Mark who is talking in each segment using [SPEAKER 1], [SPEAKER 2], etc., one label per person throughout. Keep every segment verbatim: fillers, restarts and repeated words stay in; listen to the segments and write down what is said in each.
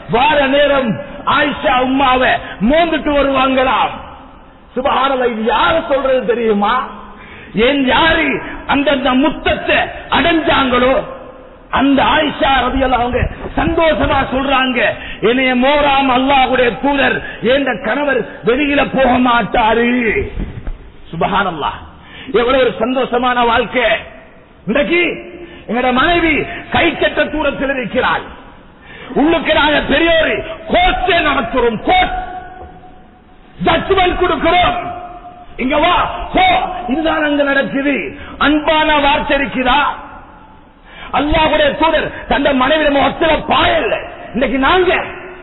[SPEAKER 1] வார நேரம் ஆயிஷா உம்மாவை மோந்துட்டு வருவாங்களாம். சுபஹானல்லாஹ், இது யாரு சொல்றது தெரியுமா? ஏன் யாரு அந்த முத்தத்தை அடைஞ்சாங்களோ அந்த ஆயிஷா ரலியல்லாஹு அவங்க சந்தோஷமா சொல்றாங்க, என்னைய மோராம் அல்லாஹ்வுடைய தூதர் என்ற கணவர் வெளியில போக மாட்டாரு. சுபஹானல்லாஹ், எவ்வளவு ஒரு சந்தோஷமான வாழ்க்கை. இன்றைக்கு எங்கட மனைவி கை கட்ட தூரத்தில் இருக்கிறாள். உள்ளுக்கு நாங்க பெரியோரு கோர்ட்டே நடத்துறோம், கோர்ட் ஜட்ஜ்மெண்ட் கொடுக்கிறோம். இங்க வா போ, இதுதான் அங்க நடக்குது. அன்பான வார்த்தை இருக்குதா? அல்லாஹ்வுடைய தூதர் தந்த மனைவி முகத்துல பாயல்ல. இன்னைக்கு நாங்க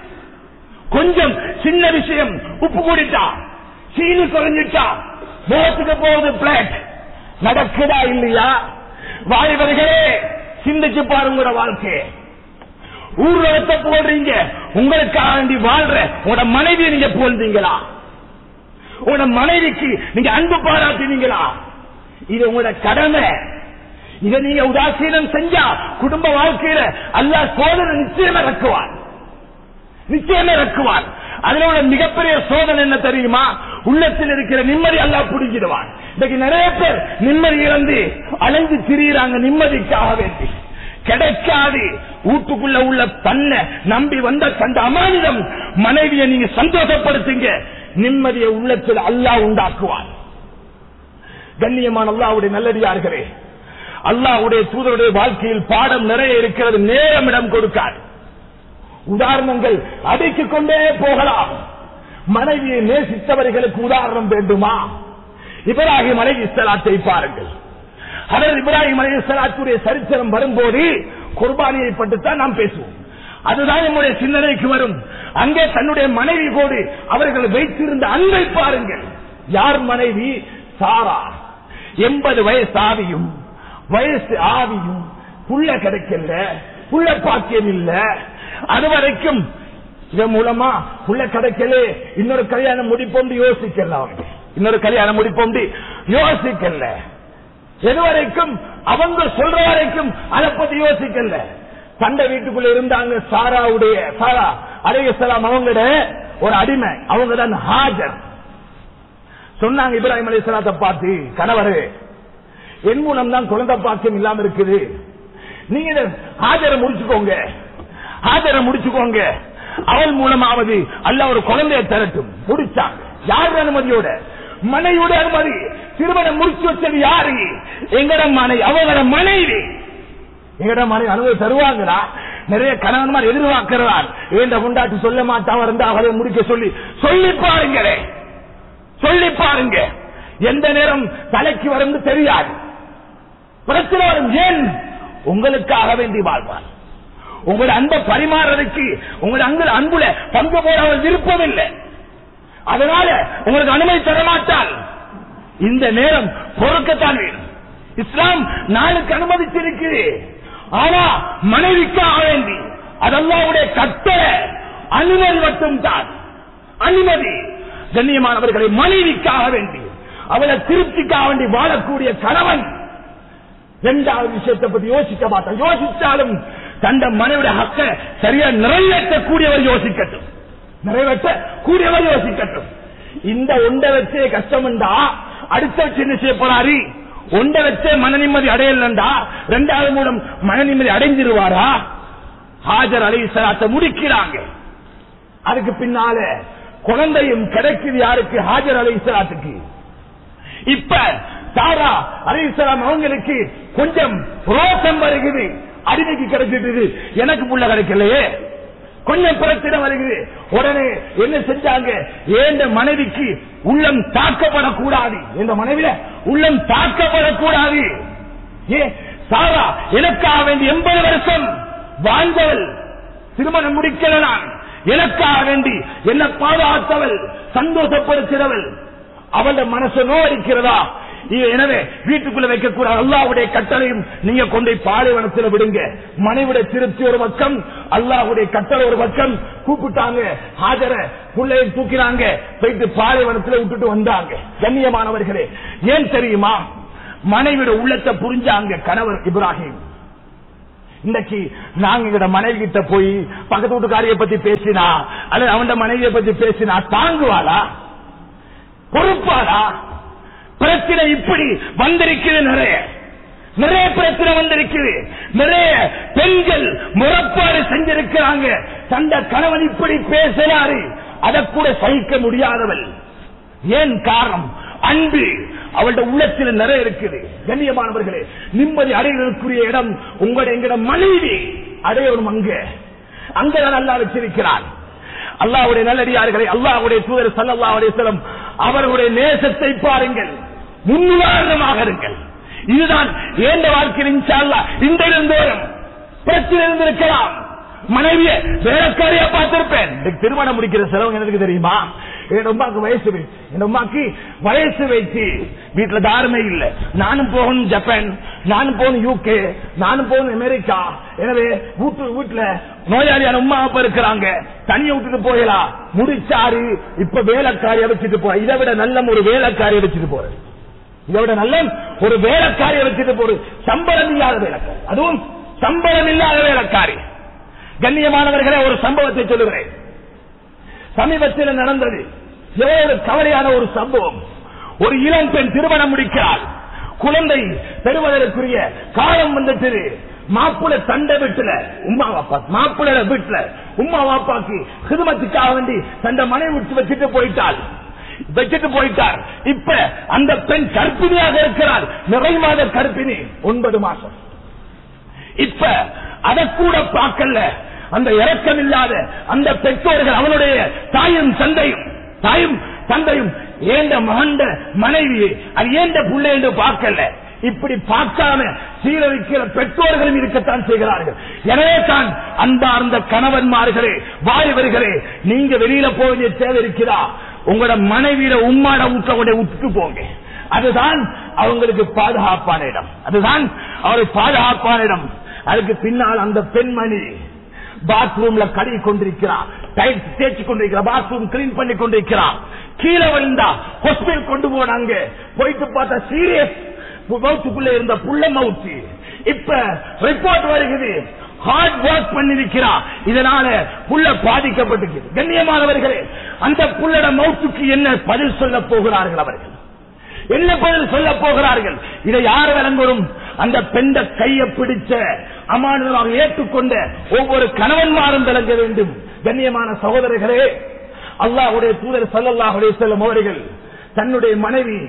[SPEAKER 1] கொஞ்சம் சின்ன விஷயம், உப்பு கூடிட்டா, சீனி குறைஞ்சிட்டா, முகத்துக்கு போகுது பிளேட். நடக்குதா இல்லையா? வாலிபர்களே சிந்திச்சு பாருங்க வாழ்க்கை. ஊர்வலத்தை போடுறீங்க, உங்களுக்காக வேண்டி வாழ்ற உங்களோட மனைவியை நீங்க போல்றீங்களா? உங்களோட மனைவிக்கு நீங்க அன்பு பாராட்டினீங்களா? இது உங்களோட கடமை. இதை நீங்க உதாசீனம் செஞ்சா குடும்ப வாழ்க்கையில அல்லாஹ் சோதனை நிச்சயம் இறக்குவார், நிச்சயம் இறக்குவார். அதுல உள்ள மிகப்பெரிய சோதனை என்ன தெரியுமா? உள்ளத்தில் இருக்கிற நிம்மதி அல்லாஹ் புடிச்சிடுவான். இன்னைக்கு நிறைய பேர் நிம்மதி இழந்து அலைந்து திரியிறாங்க, நிம்மதிக்காக வேண்டி கிடைக்காது. வீட்டுக்குள்ள உள்ள தன்னை நம்பி வந்த தந்த அமானிதம் மனைவியை நீங்க சந்தோஷப்படுத்துங்க, நிம்மதியை உள்ளத்தில் அல்லாஹ் உண்டாக்குவார். கண்ணியமான அல்லாஹ்வுடைய நல்லடியார்களே, அல்லாஹ்வுடைய தூதருடைய வாழ்க்கையில் பாடம் நிறைய இருக்கிறது, நேரம் இடம் கொடுக்காது. உதாரணங்கள் அடைத்துக் கொண்டே போகலாம். மனைவியை நேசித்தவர்களுக்கு உதாரணம் வேண்டுமா? இப்ராஹிம் அலைஹிஸ்ஸலாத்தை பாருங்கள். ஹதரத் இப்ராஹிம் அலைஹிஸ்ஸலாத்துடைய சரித்திரம் வரும்போது குர்பானியை பற்றித்தான் நாம் பேசுவோம். அதுதான் நம்முடைய சிந்தனைக்கு வரும். அங்கே தன்னுடைய மனைவி போடு அவர்கள் வைத்திருந்த அன்பை பாருங்கள். யார் மனைவி? சாரா. எண்பது வயசு ஆவியும் வயசு ஆவியும் புள்ள கிடைக்கல, புள்ள பாக்கியம் இல்ல. அதுவரைக்கும் இதன் மூலமா புள்ள கிடைக்கல, இன்னொரு கல்யாணம் முடிப்போம் யோசிக்கல, இன்னொரு கல்யாணம் முடிப்போம் யோசிக்கல. எதுவரைக்கும் அவங்க சொல்ற வரைக்கும் அதை பத்தி யோசிக்கல. சண்டை வீட்டுக்குள்ள இருந்தாங்க. சாராவுடைய சாரா அலைஹிஸ்ஸலாம் அவங்களோட ஒரு அடிமை, அவங்க தான் ஹாஜர். சொன்னாங்க இப்ராஹிம் அலைஹிஸ்ஸலாத்தை பார்த்து, கணவரே என் மூலம் தான் குழந்தை பாக்கியம் இல்லாம இருக்குது, நீங்க ஹாஜரை முடிச்சுக்கோங்க, ஹாஜரை முடிச்சுக்கோங்க, அவள் மூலமாவது அல்லாஹ் ஒரு குழந்தையை தரட்டும். முடிச்சாங்க. யார் அனுமதியோட? மனைவியோட அனுமதி. திருமணம் முடிச்சு வச்சது யாரு? எங்கட மனைவி, அவங்களோட மனைவி. எங்கட மனைவி அனுமதி தருவாங்களா? நிறைய கணவன்மார் எதிர்பார்க்கிறார், ஏண்ட கொண்டாட்டி சொல்ல மாட்டான் இருந்தா அவரை முடிக்க சொல்லி சொல்லி பாருங்களே, சொல்லி பாருங்க. எந்த நேரம் தலைக்கு வரும் தெரியாது, பிரச்சனை வரும். ஏன்? உங்களுக்காக வேண்டி வாழ்வார். உங்களோட அன்பை பரிமாறதுக்கு உங்களோட அங்கு அன்புல பங்கு போட அவர் விருப்பம் இல்லை. அதனால உங்களுக்கு அனுமதி தரமாட்டால் இந்த நேரம் பொறுக்கத்தான் வேணும். இஸ்லாம் நாளுக்கு அனுமதிச்சிருக்குது. ஆனா மனைவிக்காக வேண்டி அதெல்லாவுடைய கட்டளை, அனுமதி மட்டும் தான் அனுமதி. கண்ணியமானவர்களை, மனைவிக்காக வேண்டி அவளை திருப்திக்காக வேண்டி வாழக்கூடிய கணவன் இரண்டாவது விஷயத்தை பத்தி யோசிக்க மாட்டான். யோசிச்சாலும் தந்த மனைவிட ஹக்க சரியா நிறைவேற்றக்கூடியவர் யோசிக்கட்டும், நிறைவேற்ற கூடியவர் யோசிக்கட்டும். இந்த ஒன்றை வச்சே கஷ்டம்டா, அடுத்த வச்சு என்ன செய்ய போறாரு? ஒன்றை வச்சே மன நிம்மதி அடையலண்டா, இரண்டாவது மூலம் மன நிம்மதி அடைஞ்சிருவாரா? ஹாஜர் அலைஹிஸ்ஸலாத்தை முடிக்கிறாங்க. அதுக்கு பின்னால குழந்தையும் கிடைக்குது. யாருக்கு? ஹாஜர் அலைஹிஸ்ஸலாத்துக்கு. இப்ப சாரா அலைஹிஸ்ஸலாம் அவங்களுக்கு கொஞ்சம் ரோசம் வருகிறது. அடிமைக்கு கிடைச்சிட்டு எனக்கு புள்ள கிடைக்கலையே, கொஞ்சம் பிரச்சனை வருகிறது. உடனே என்ன செஞ்சாங்க? ஏந்த மனைவிக்கு உள்ளம் தாக்கப்படக்கூடாது, இந்த மனைவில உள்ளம் தாக்கப்படக்கூடாது. ஏ சாரா எனக்காக வேண்டி எண்பது வருஷம் வாழ்ந்தவள், திருமணம் முடிக்கல, நான் எனக்காக வேண்டி என்ன பாதுகாத்தவள், சந்தோஷப்படுத்துகிறவள், அவளோட மனசு நோடிக்கிறதா? எனவே வீட்டுக்குள்ள வைக்கக்கூடாது. அல்லாஹ்வுடைய கட்டளையும் நீங்க கொண்டே பாலைவனத்தில் விடுங்க. மனைவிட திருப்தி ஒரு பக்கம், அல்லாஹ்வுடைய கட்டளை ஒரு பக்கம். கூப்பிட்டாங்க ஹாஜர, புள்ளையை தூக்கினாங்க, போயிட்டு பாலைவனத்தில் விட்டுட்டு வந்தாங்க. கண்ணியமானவர்களே, ஏன் தெரியுமா? மனைவிட உள்ளத்தை புரிஞ்சாங்க கணவர் இப்ராஹிம். இன்னைக்கு நாங்க எங்கட மனைவி கிட்ட போய் பக்கத்து வீட்டுக்காரிய பத்தி பேசினா அல்லது அவன் மனைவியை பத்தி பேசினா தாங்குவாளா, பொறுப்பாளா? பிரச்சனை இப்படி வந்திருக்கிறது, நிறைய நிறைய பிரச்சனை வந்திருக்குது. நிறைய பெண்கள் முறப்பாடு செஞ்சிருக்கிறாங்க. தந்த கணவன் இப்படி பேசுறாரு, அதை கூட சகிக்க முடியாதவள். ஏன் காரணம்? அன்பு அவளுடைய உள்ளத்தில் நிறைய இருக்குது. கண்ணியமானவர்களே, நிம்மதி அடைவதற்குரிய இடம் உங்களுடைய எங்கட மனைவி அடையணும். அங்க அங்கதான் அல்லாஹ் வச்சிருக்கிறார். அல்லாஹ்வுடைய நல்லடியார்களை, அல்லாஹ்வுடைய தூதர் ஸல்லல்லாஹு அலைஹி வஸல்லம் அவர்களுடைய நேசத்தை பாருங்கள், முன்னுதாரணமாக இருங்கள். இதுதான் ஏந்த வாழ்க்கையில் இன்ஷா அல்லாஹ் இந்த இருந்தோறும் பிரச்சனை இருந்திருக்கலாம். மனைவிய வேலைக்காரியா பார்த்திருப்பேன். திருமணம் முடிக்கிற செலவு எனக்கு தெரியுமா? என் அம்மாக்கு வயசு என் அம்மாக்கு வயசு வைத்து வீட்டுல தாருமே இல்ல. நானும் போகணும் ஜப்பான், நானும் போகணும் யூகே, நானும் போகணும் அமெரிக்கா. எனவே வீட்டு வீட்டுல நோயாளியான அம்மா அப்பா இருக்கிறாங்க, தனியை விட்டுட்டு போகலாம். முடிச்சாரு, இப்ப வேலைக்காரியை வச்சுட்டு போற. இதை விட நல்ல ஒரு வேலைக்காரியை வச்சுட்டு போற, இதை விட நல்ல ஒரு வேலைக்காரியை வச்சுட்டு போற. சம்பளம் இல்லாத வேலைக்காரி, அதுவும் சம்பளம் இல்லாத வேலைக்காரி. கண்ணியமானவர்களே, ஒரு சம்பவத்தை சொல்லுகிறேன். சமீபத்தில் நடந்தது எவ்வளவு கவலையான ஒரு சம்பவம். ஒரு இளம் பெண் திருமணம் முடிக்கிறாள். குழந்தை பெறுவதற்குரிய காலம் வந்துட்டு மாப்பிள்ளை தண்டை வீட்டுல உமா வாப்பா, மாப்பிள்ளை வீட்டுல உமா வாப்பாக்கு ஹிதமத்துக்காக வேண்டி தண்டை மனை விட்டு வச்சுட்டு போயிட்டாள் வச்சுட்டு போயிட்டார். இப்ப அந்த பெண் கர்ப்பிணியாக இருக்கிறார். நிறை மாத கர்ப்பிணி, ஒன்பது மாசம். இப்ப அதை கூட பார்க்கல. அந்த இரக்கம் இல்லாத அந்த பெற்றோர்கள், அவனுடைய தாயும் தந்தையும் தாயும் தந்தையும் ஏண்ட மகண்ட மனைவி அது ஏண்ட புள்ளை என்று பார்க்கல. இப்படி பார்க்காம சீரழிக்கிற பெற்றோர்களும் இருக்கத்தான் செய்கிறார்கள். எனவே தான் அன்பார்ந்த கணவன்மார்களே, வாலிபர்களே, நீங்க வெளியில போக வேண்டிய தேவை இருக்கிறா. உங்களோட மனைவியில உம்மாட ஊட்ட விட்டு போங்க. அதுதான் அவங்களுக்கு பாதுகாப்பான இடம். அதுதான் அவருக்கு பாதுகாப்பான இடம். அதுக்கு பின்னால் அந்த பெண்மணி பாத்ரூம்ல கழுவி கொண்டிருக்கிறார், டைல்ஸ் தேய்ச்சி கொண்டிருக்கிறார், பாத்ரூம் கிளீன் பண்ணி கொண்டிருக்கிறார். கீழே விழுந்தா ஹாஸ்பிட்டல் கொண்டு போனாங்க. போயிட்டு பார்த்தா சீரியஸ் மவுத்துக்குள்ள இருந்த புள்ள மவுத்து. இப்ப ரிப்போர்ட் வருகிறது, ஹார்ட் ஒர்க் பண்ணிருக்கிறா, இதனால புள்ள பாதிக்கப்பட்டு. கண்ணியமானவர்களே, அந்த புள்ளட மவுத்துக்கு என்ன பதில் சொல்ல போகிறார்கள்? அவர்கள் என்ன பதில் சொல்ல போகிறார்கள்? இதை யார் விளங்கணும்? அந்த பெண்ட கையை பிடிச்ச அமானமாக ஏற்றுக்கொண்ட ஒவ்வொரு கணவன்மாரும் விளங்க வேண்டும். கண்ணியமான சகோதரர்களே, அல்லாஹ்வுடைய தூதர் ஸல்லல்லாஹு அலைஹி வஸல்லம் அவர்கள் தன்னுடைய மனைவி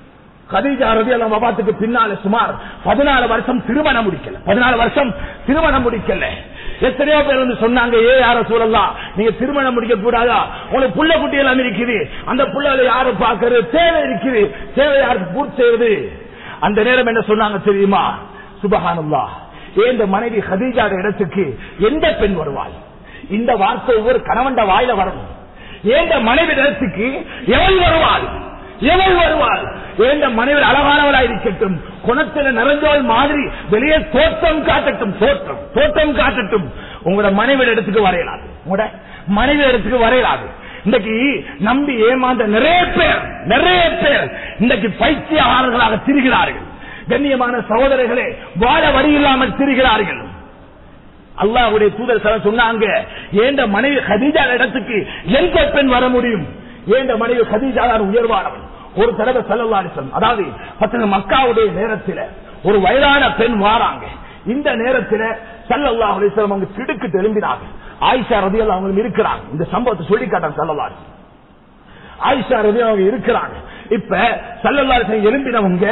[SPEAKER 1] கதீஜா ரலியல்லாஹு அன்ஹா வபாத்துக்கு பின்னால சுமார் பதினாலு வருஷம் திருமணம் முடிக்கல. பதினாலு வருஷம் திருமணம் முடிக்கல. எத்தனையோ பேர் வந்து சொன்னாங்க, ஏ யார சொல்லலாம், நீங்க திருமணம் முடிக்க கூடாதா? உங்களுக்கு புள்ள குட்டி எல்லாம் இருக்குது, அந்த புள்ளைகளை யாரு பாக்குறது? தேவை இருக்குது, தேவை யாருக்கு பூர்த்தி செய்வது? அந்த நேரம் என்ன சொன்னாங்க தெரியுமா? சுபஹானல்லாஹ், இந்த மனைவி கதீஜா இடத்துக்கு எந்த பெண் வருவாள்? இந்த வார்த்தை ஒவ்வொரு கணவன் வாயில வரணும். ஏந்த மனைவி இடத்துக்கு எவள் வருவாள்? எவள் வருவாள்? ஏந்த மனைவி அழகானவளாக இருக்கட்டும், குணத்தில் நிறைஞ்சவள் மாதிரி வெளியே தோற்றம் காட்டட்டும், தோற்றம் தோற்றம் காட்டட்டும். உங்களோட மனைவி இடத்துக்கு வரையலாது, உங்களோட மனைவி இடத்துக்கு வரையலாது. இன்றைக்கு நம்பி ஏமாந்த நிறைய பேர் நிறைய பேர் இன்றைக்கு பைத்தியகாரர்களாக திரிகிறார்கள். கண்ணியமான சகோதரர்களே, வாழ வழி இல்லாமல் திரிகிறார்கள். அல்லாஹ்வுடைய தூதர் சொன்னாங்க, ஏண்ட மனைவி கதீஜா இடத்துக்கு எந்த பெண் வர முடியும்? ஏண்ட மனைவி கதீஜா உயர்வானவன். ஒரு தடவை ஸல்லல்லாஹு அலைஹி வஸல்லம், அதாவது பத்து மக்காவுடைய நேரத்தில் ஒரு வயதான பெண் வாராங்க. இந்த நேரத்தில் ஸல்லல்லாஹு அலைஹி வஸல்லம் அவங்க திடுக்கு எழும்பினாங்க. ஆயிஷா ரலியல்லாஹு அன்ஹா அவங்க இருக்கிறாங்க. இந்த சம்பவத்தை சொல்லி காட்டாங்க ஸல்லல்லாஹு அலைஹி வஸல்லம். ஆயிஷா ரலியல்லாஹு அவங்க இருக்கிறாங்க. இப்ப ஸல்லல்லாஹு அலைஹி வஸல்லம் எழும்பினவங்க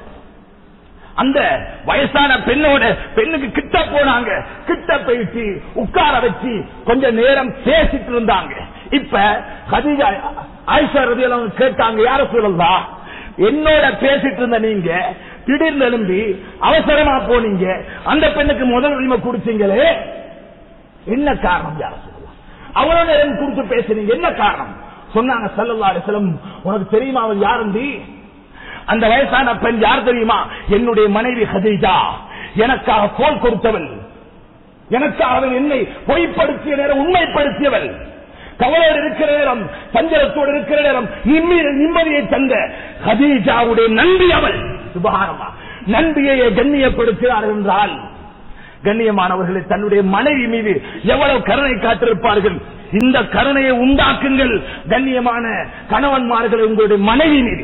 [SPEAKER 1] அந்த வயசான பெண்ணோட பெண்ணுக்கு கிட்ட போனாங்க. கிட்ட போயிட்டு உட்கார வச்சு கொஞ்ச நேரம் பேசிட்டு இருந்தாங்க. இப்ப கதீஜா ஆயிஷா ரலியல்லாஹு அன்ஹா கேட்டாங்க, யார சொல்லலாம், என்னோட பேசிட்டு இருந்த நீங்க திடீர்னு எழும்பி அவசரமா போனீங்க, அந்த பெண்ணுக்கு முதல் உரிமை கொடுத்தீங்களே, என்ன காரணம்? யார சொல்லலாம், அவ்வளவு நேரம் கொடுத்து பேசுறீங்க, என்ன காரணம்? சொன்னாங்க ஸல்லல்லாஹு அலைஹி வஸல்லம், உனக்கு தெரியுமா அவள் யாருந்தி? அந்த வயசான பெண் யார் தெரியுமா? என்னுடைய மனைவி கதீஜா. எனக்காக கோல் கொடுத்தவள், எனக்காக என்னை பொய்ப்படுத்திய நேரம் உண்மைப்படுத்தியவள், கவலையோடு இருக்கிற நேரம், பஞ்சரத்தோடு இருக்கிற நேரம் நிம்மதியை தந்த கதீஜாவுடைய நன்றி அவள். சுபஹானல்லாஹ், நன்றியை கண்ணியப்படுத்தினார் என்றால் கண்ணியமானவர்களை தன்னுடைய மனைவி மீது எவ்வளவு கருணை காத்திருப்பார்கள். இந்த கருணையை உண்டாக்குங்கள் கண்ணியமான கணவன்மார்கள் உங்களுடைய மனைவி மீது.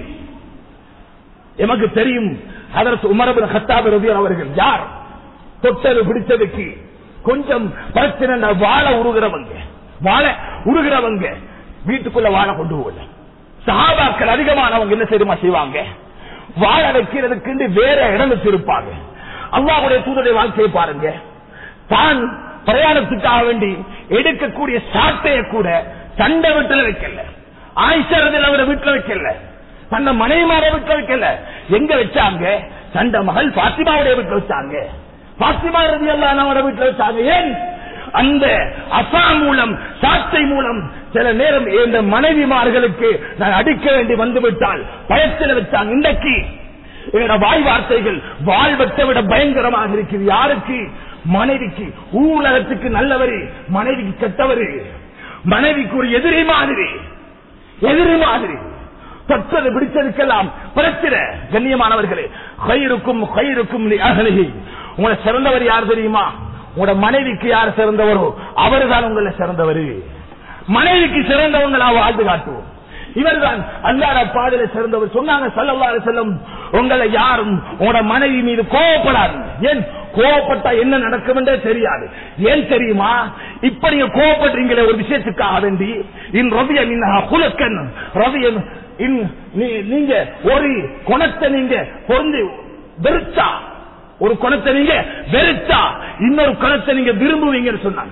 [SPEAKER 1] எமக்கு தெரியும் ஹதரத் உமர் இப்னு கத்தாப் ரலியல்லாஹு அவர்கள் யார்? தொட்டது பிடித்ததுக்கு கொஞ்சம் பிரச்சனை வாழ உருகிறவங்க, வாழ உருகிறவங்க வீட்டுக்குள்ள வாழ கொண்டு போகல. சஹாபாக்கள் அதிகமானவங்க என்ன தெரியுமா செய்வாங்க? வாழ வைக்கிறதுக்கு வேற இடம் வச்சிருப்பாங்க. அல்லாஹ்வுடைய தூதருடைய வாழ்க்கையை பாருங்க. தான் பிரயாணத்துக்காக வேண்டி எடுக்கக்கூடிய சாட்டையை கூட தண்டை வீட்டுல வைக்கல, ஆயிஷா ரலியல்லாஹு வீட்டுல வைக்கல, தன்னை மனைவிமார வீட்டுல வைக்கல. எங்க வச்சாங்க? தண்ட மகள் பாத்திமாவுடைய வீட்டுல வச்சாங்க. பாத்திமா ரலியல்லாஹு வீட்டுல வச்சாங்க. ஏன்? அந்த அசா மூலம், சாட்டை மூலம் சில நேரம் இந்த மனைவிமார்களுக்கு நான் அடிக்க வேண்டி வந்துவிட்டால் பயத்தில் வச்சாங்க. இன்றைக்கு எங்களோட வாய் வார்த்தைகள் வாழ்வத்தை விட பயங்கரமாக இருக்குது. யாருக்கு? மனைவிக்கு. ஊழகத்துக்கு நல்லவரு, மனைவிக்கு கெட்டவரு, மனைவிக்கு ஒரு எதிரி மாதிரி, எதிரி மாதிரி. தொட்டது பிடிச்சதுக்கெல்லாம் பிரச்சனை. கண்ணியமானவர்களே, கைருக்கும் கைருக்கும் உங்களை சிறந்தவர் யார் தெரியுமா? உங்களோட மனைவிக்கு யார் சிறந்தவரோ அவர்தான் உங்களை சிறந்தவர். மனைவிக்கு சிறந்தவங்களா வாழ்ந்து காட்டுவோம். இவர்தான் அல்லாஹ்வுடைய பாதையில சிறந்தவர். சொன்னாங்க ஸல்லல்லாஹு அலைஹி வஸல்லம், உங்களை யாரும் உங்களோட மனைவி மீது கோபப்படாது. ஏன்? கோபப்பட்டா என்ன நடக்கும் என்றே தெரியாது. ஏன் தெரியுமா? இப்ப நீங்க கோபப்படுறீங்களே ஒரு விஷயத்துக்காக வேண்டி, இன் ரவிய மின்ஹா குலக்கன் ரவிய நீங்க ஒரு குணத்தை நீங்க பொருந்து வெறுத்தா, ஒரு குணத்தை நீங்க வெறுத்தா இன்னொரு குணத்தை நீங்க விரும்புவீங்கன்னு சொன்னாங்க.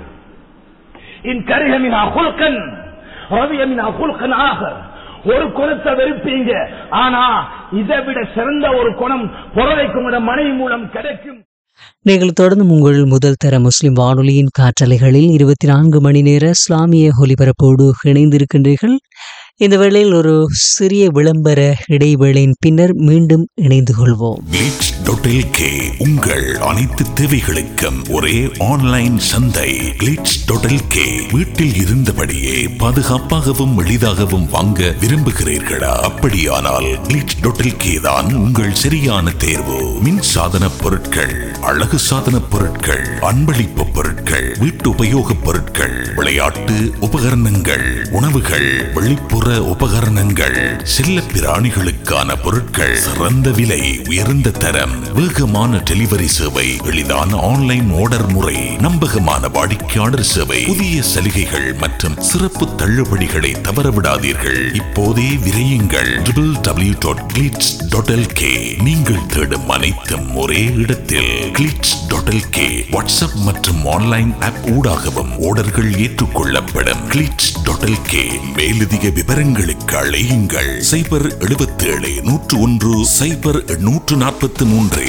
[SPEAKER 1] இன் கரிஹமினா குல்கன் ரவியமினா குல்கன் ஆக, ஒரு குணத்தை வெறுப்பீங்க, ஆனா இதை விட சிறந்த ஒரு குணம் பொருளைக்கும் மனைவி மூலம் கிடைக்கும்.
[SPEAKER 2] நீங்கள் தொடர்ந்து உங்கள் முதல் தர முஸ்லிம் வானொலியின் காற்றலைகளில் இருபத்தி நான்கு மணி நேர இஸ்லாமிய ஒலிபரப்போடு இணைந்திருக்கின்றீர்கள். இந்த வேளையில் ஒரு சிறிய விளம்பர இடைவேளையின் பின்னர் மீண்டும் இணைந்து கொள்வோம்.
[SPEAKER 3] கிளிட்ஸ் டாட் எல் கே உங்கள் அனைத்து தேவைகளுக்கும் ஒரே ஆன்லைன் சந்தை. கிளிட்ஸ் டாட் எல் கே வீட்டில் இருந்தபடியே பாதுகாப்பாகவும் எளிதாகவும் வாங்க விரும்புகிறீர்களா? அப்படியானால் கிளிட்ஸ் டாட் எல் கே தான் உங்கள் சரியான தேர்வு. மின் சாதன பொருட்கள், அழகு சாதன பொருட்கள், அன்பளிப்பு பொருட்கள், வீட்டு உபயோக பொருட்கள், விளையாட்டு உபகரணங்கள், உணவுகள், வெளிப்புற உபகரணங்கள், செல்ல பிராணிகளுக்கான பொருட்கள், சிறந்த விலை, உயர்ந்த தரம், வேகமான டெலிவரி சேவை, எளிதான ஆன்லைன் ஆர்டர் முறை, நம்பகமான வாடிக்கையாளர் சேவை, புதிய சலுகைகள் மற்றும் சிறப்பு தள்ளுபடிகளை தவறவிடாதீர்கள். இப்போதே விரையுங்கள். W W W dot glitz dot L K. நீங்கள் தேடும் அனைத்தும் ஒரே இடத்தில். Glitz dot L K WhatsApp மற்றும் ஆன்லைன் ஆப் ஊடாகவும் ஆர்டர்கள் ஏற்றுக்கொள்ளப்படும். Glitz dot L K. மேலதிக விவரங்களுக்கு அழையுங்கள். சைபர் எழுபத்தி ஏழு நூற்று ஒன்று சைபர் நூற்று நாற்பத்தி மூன்று.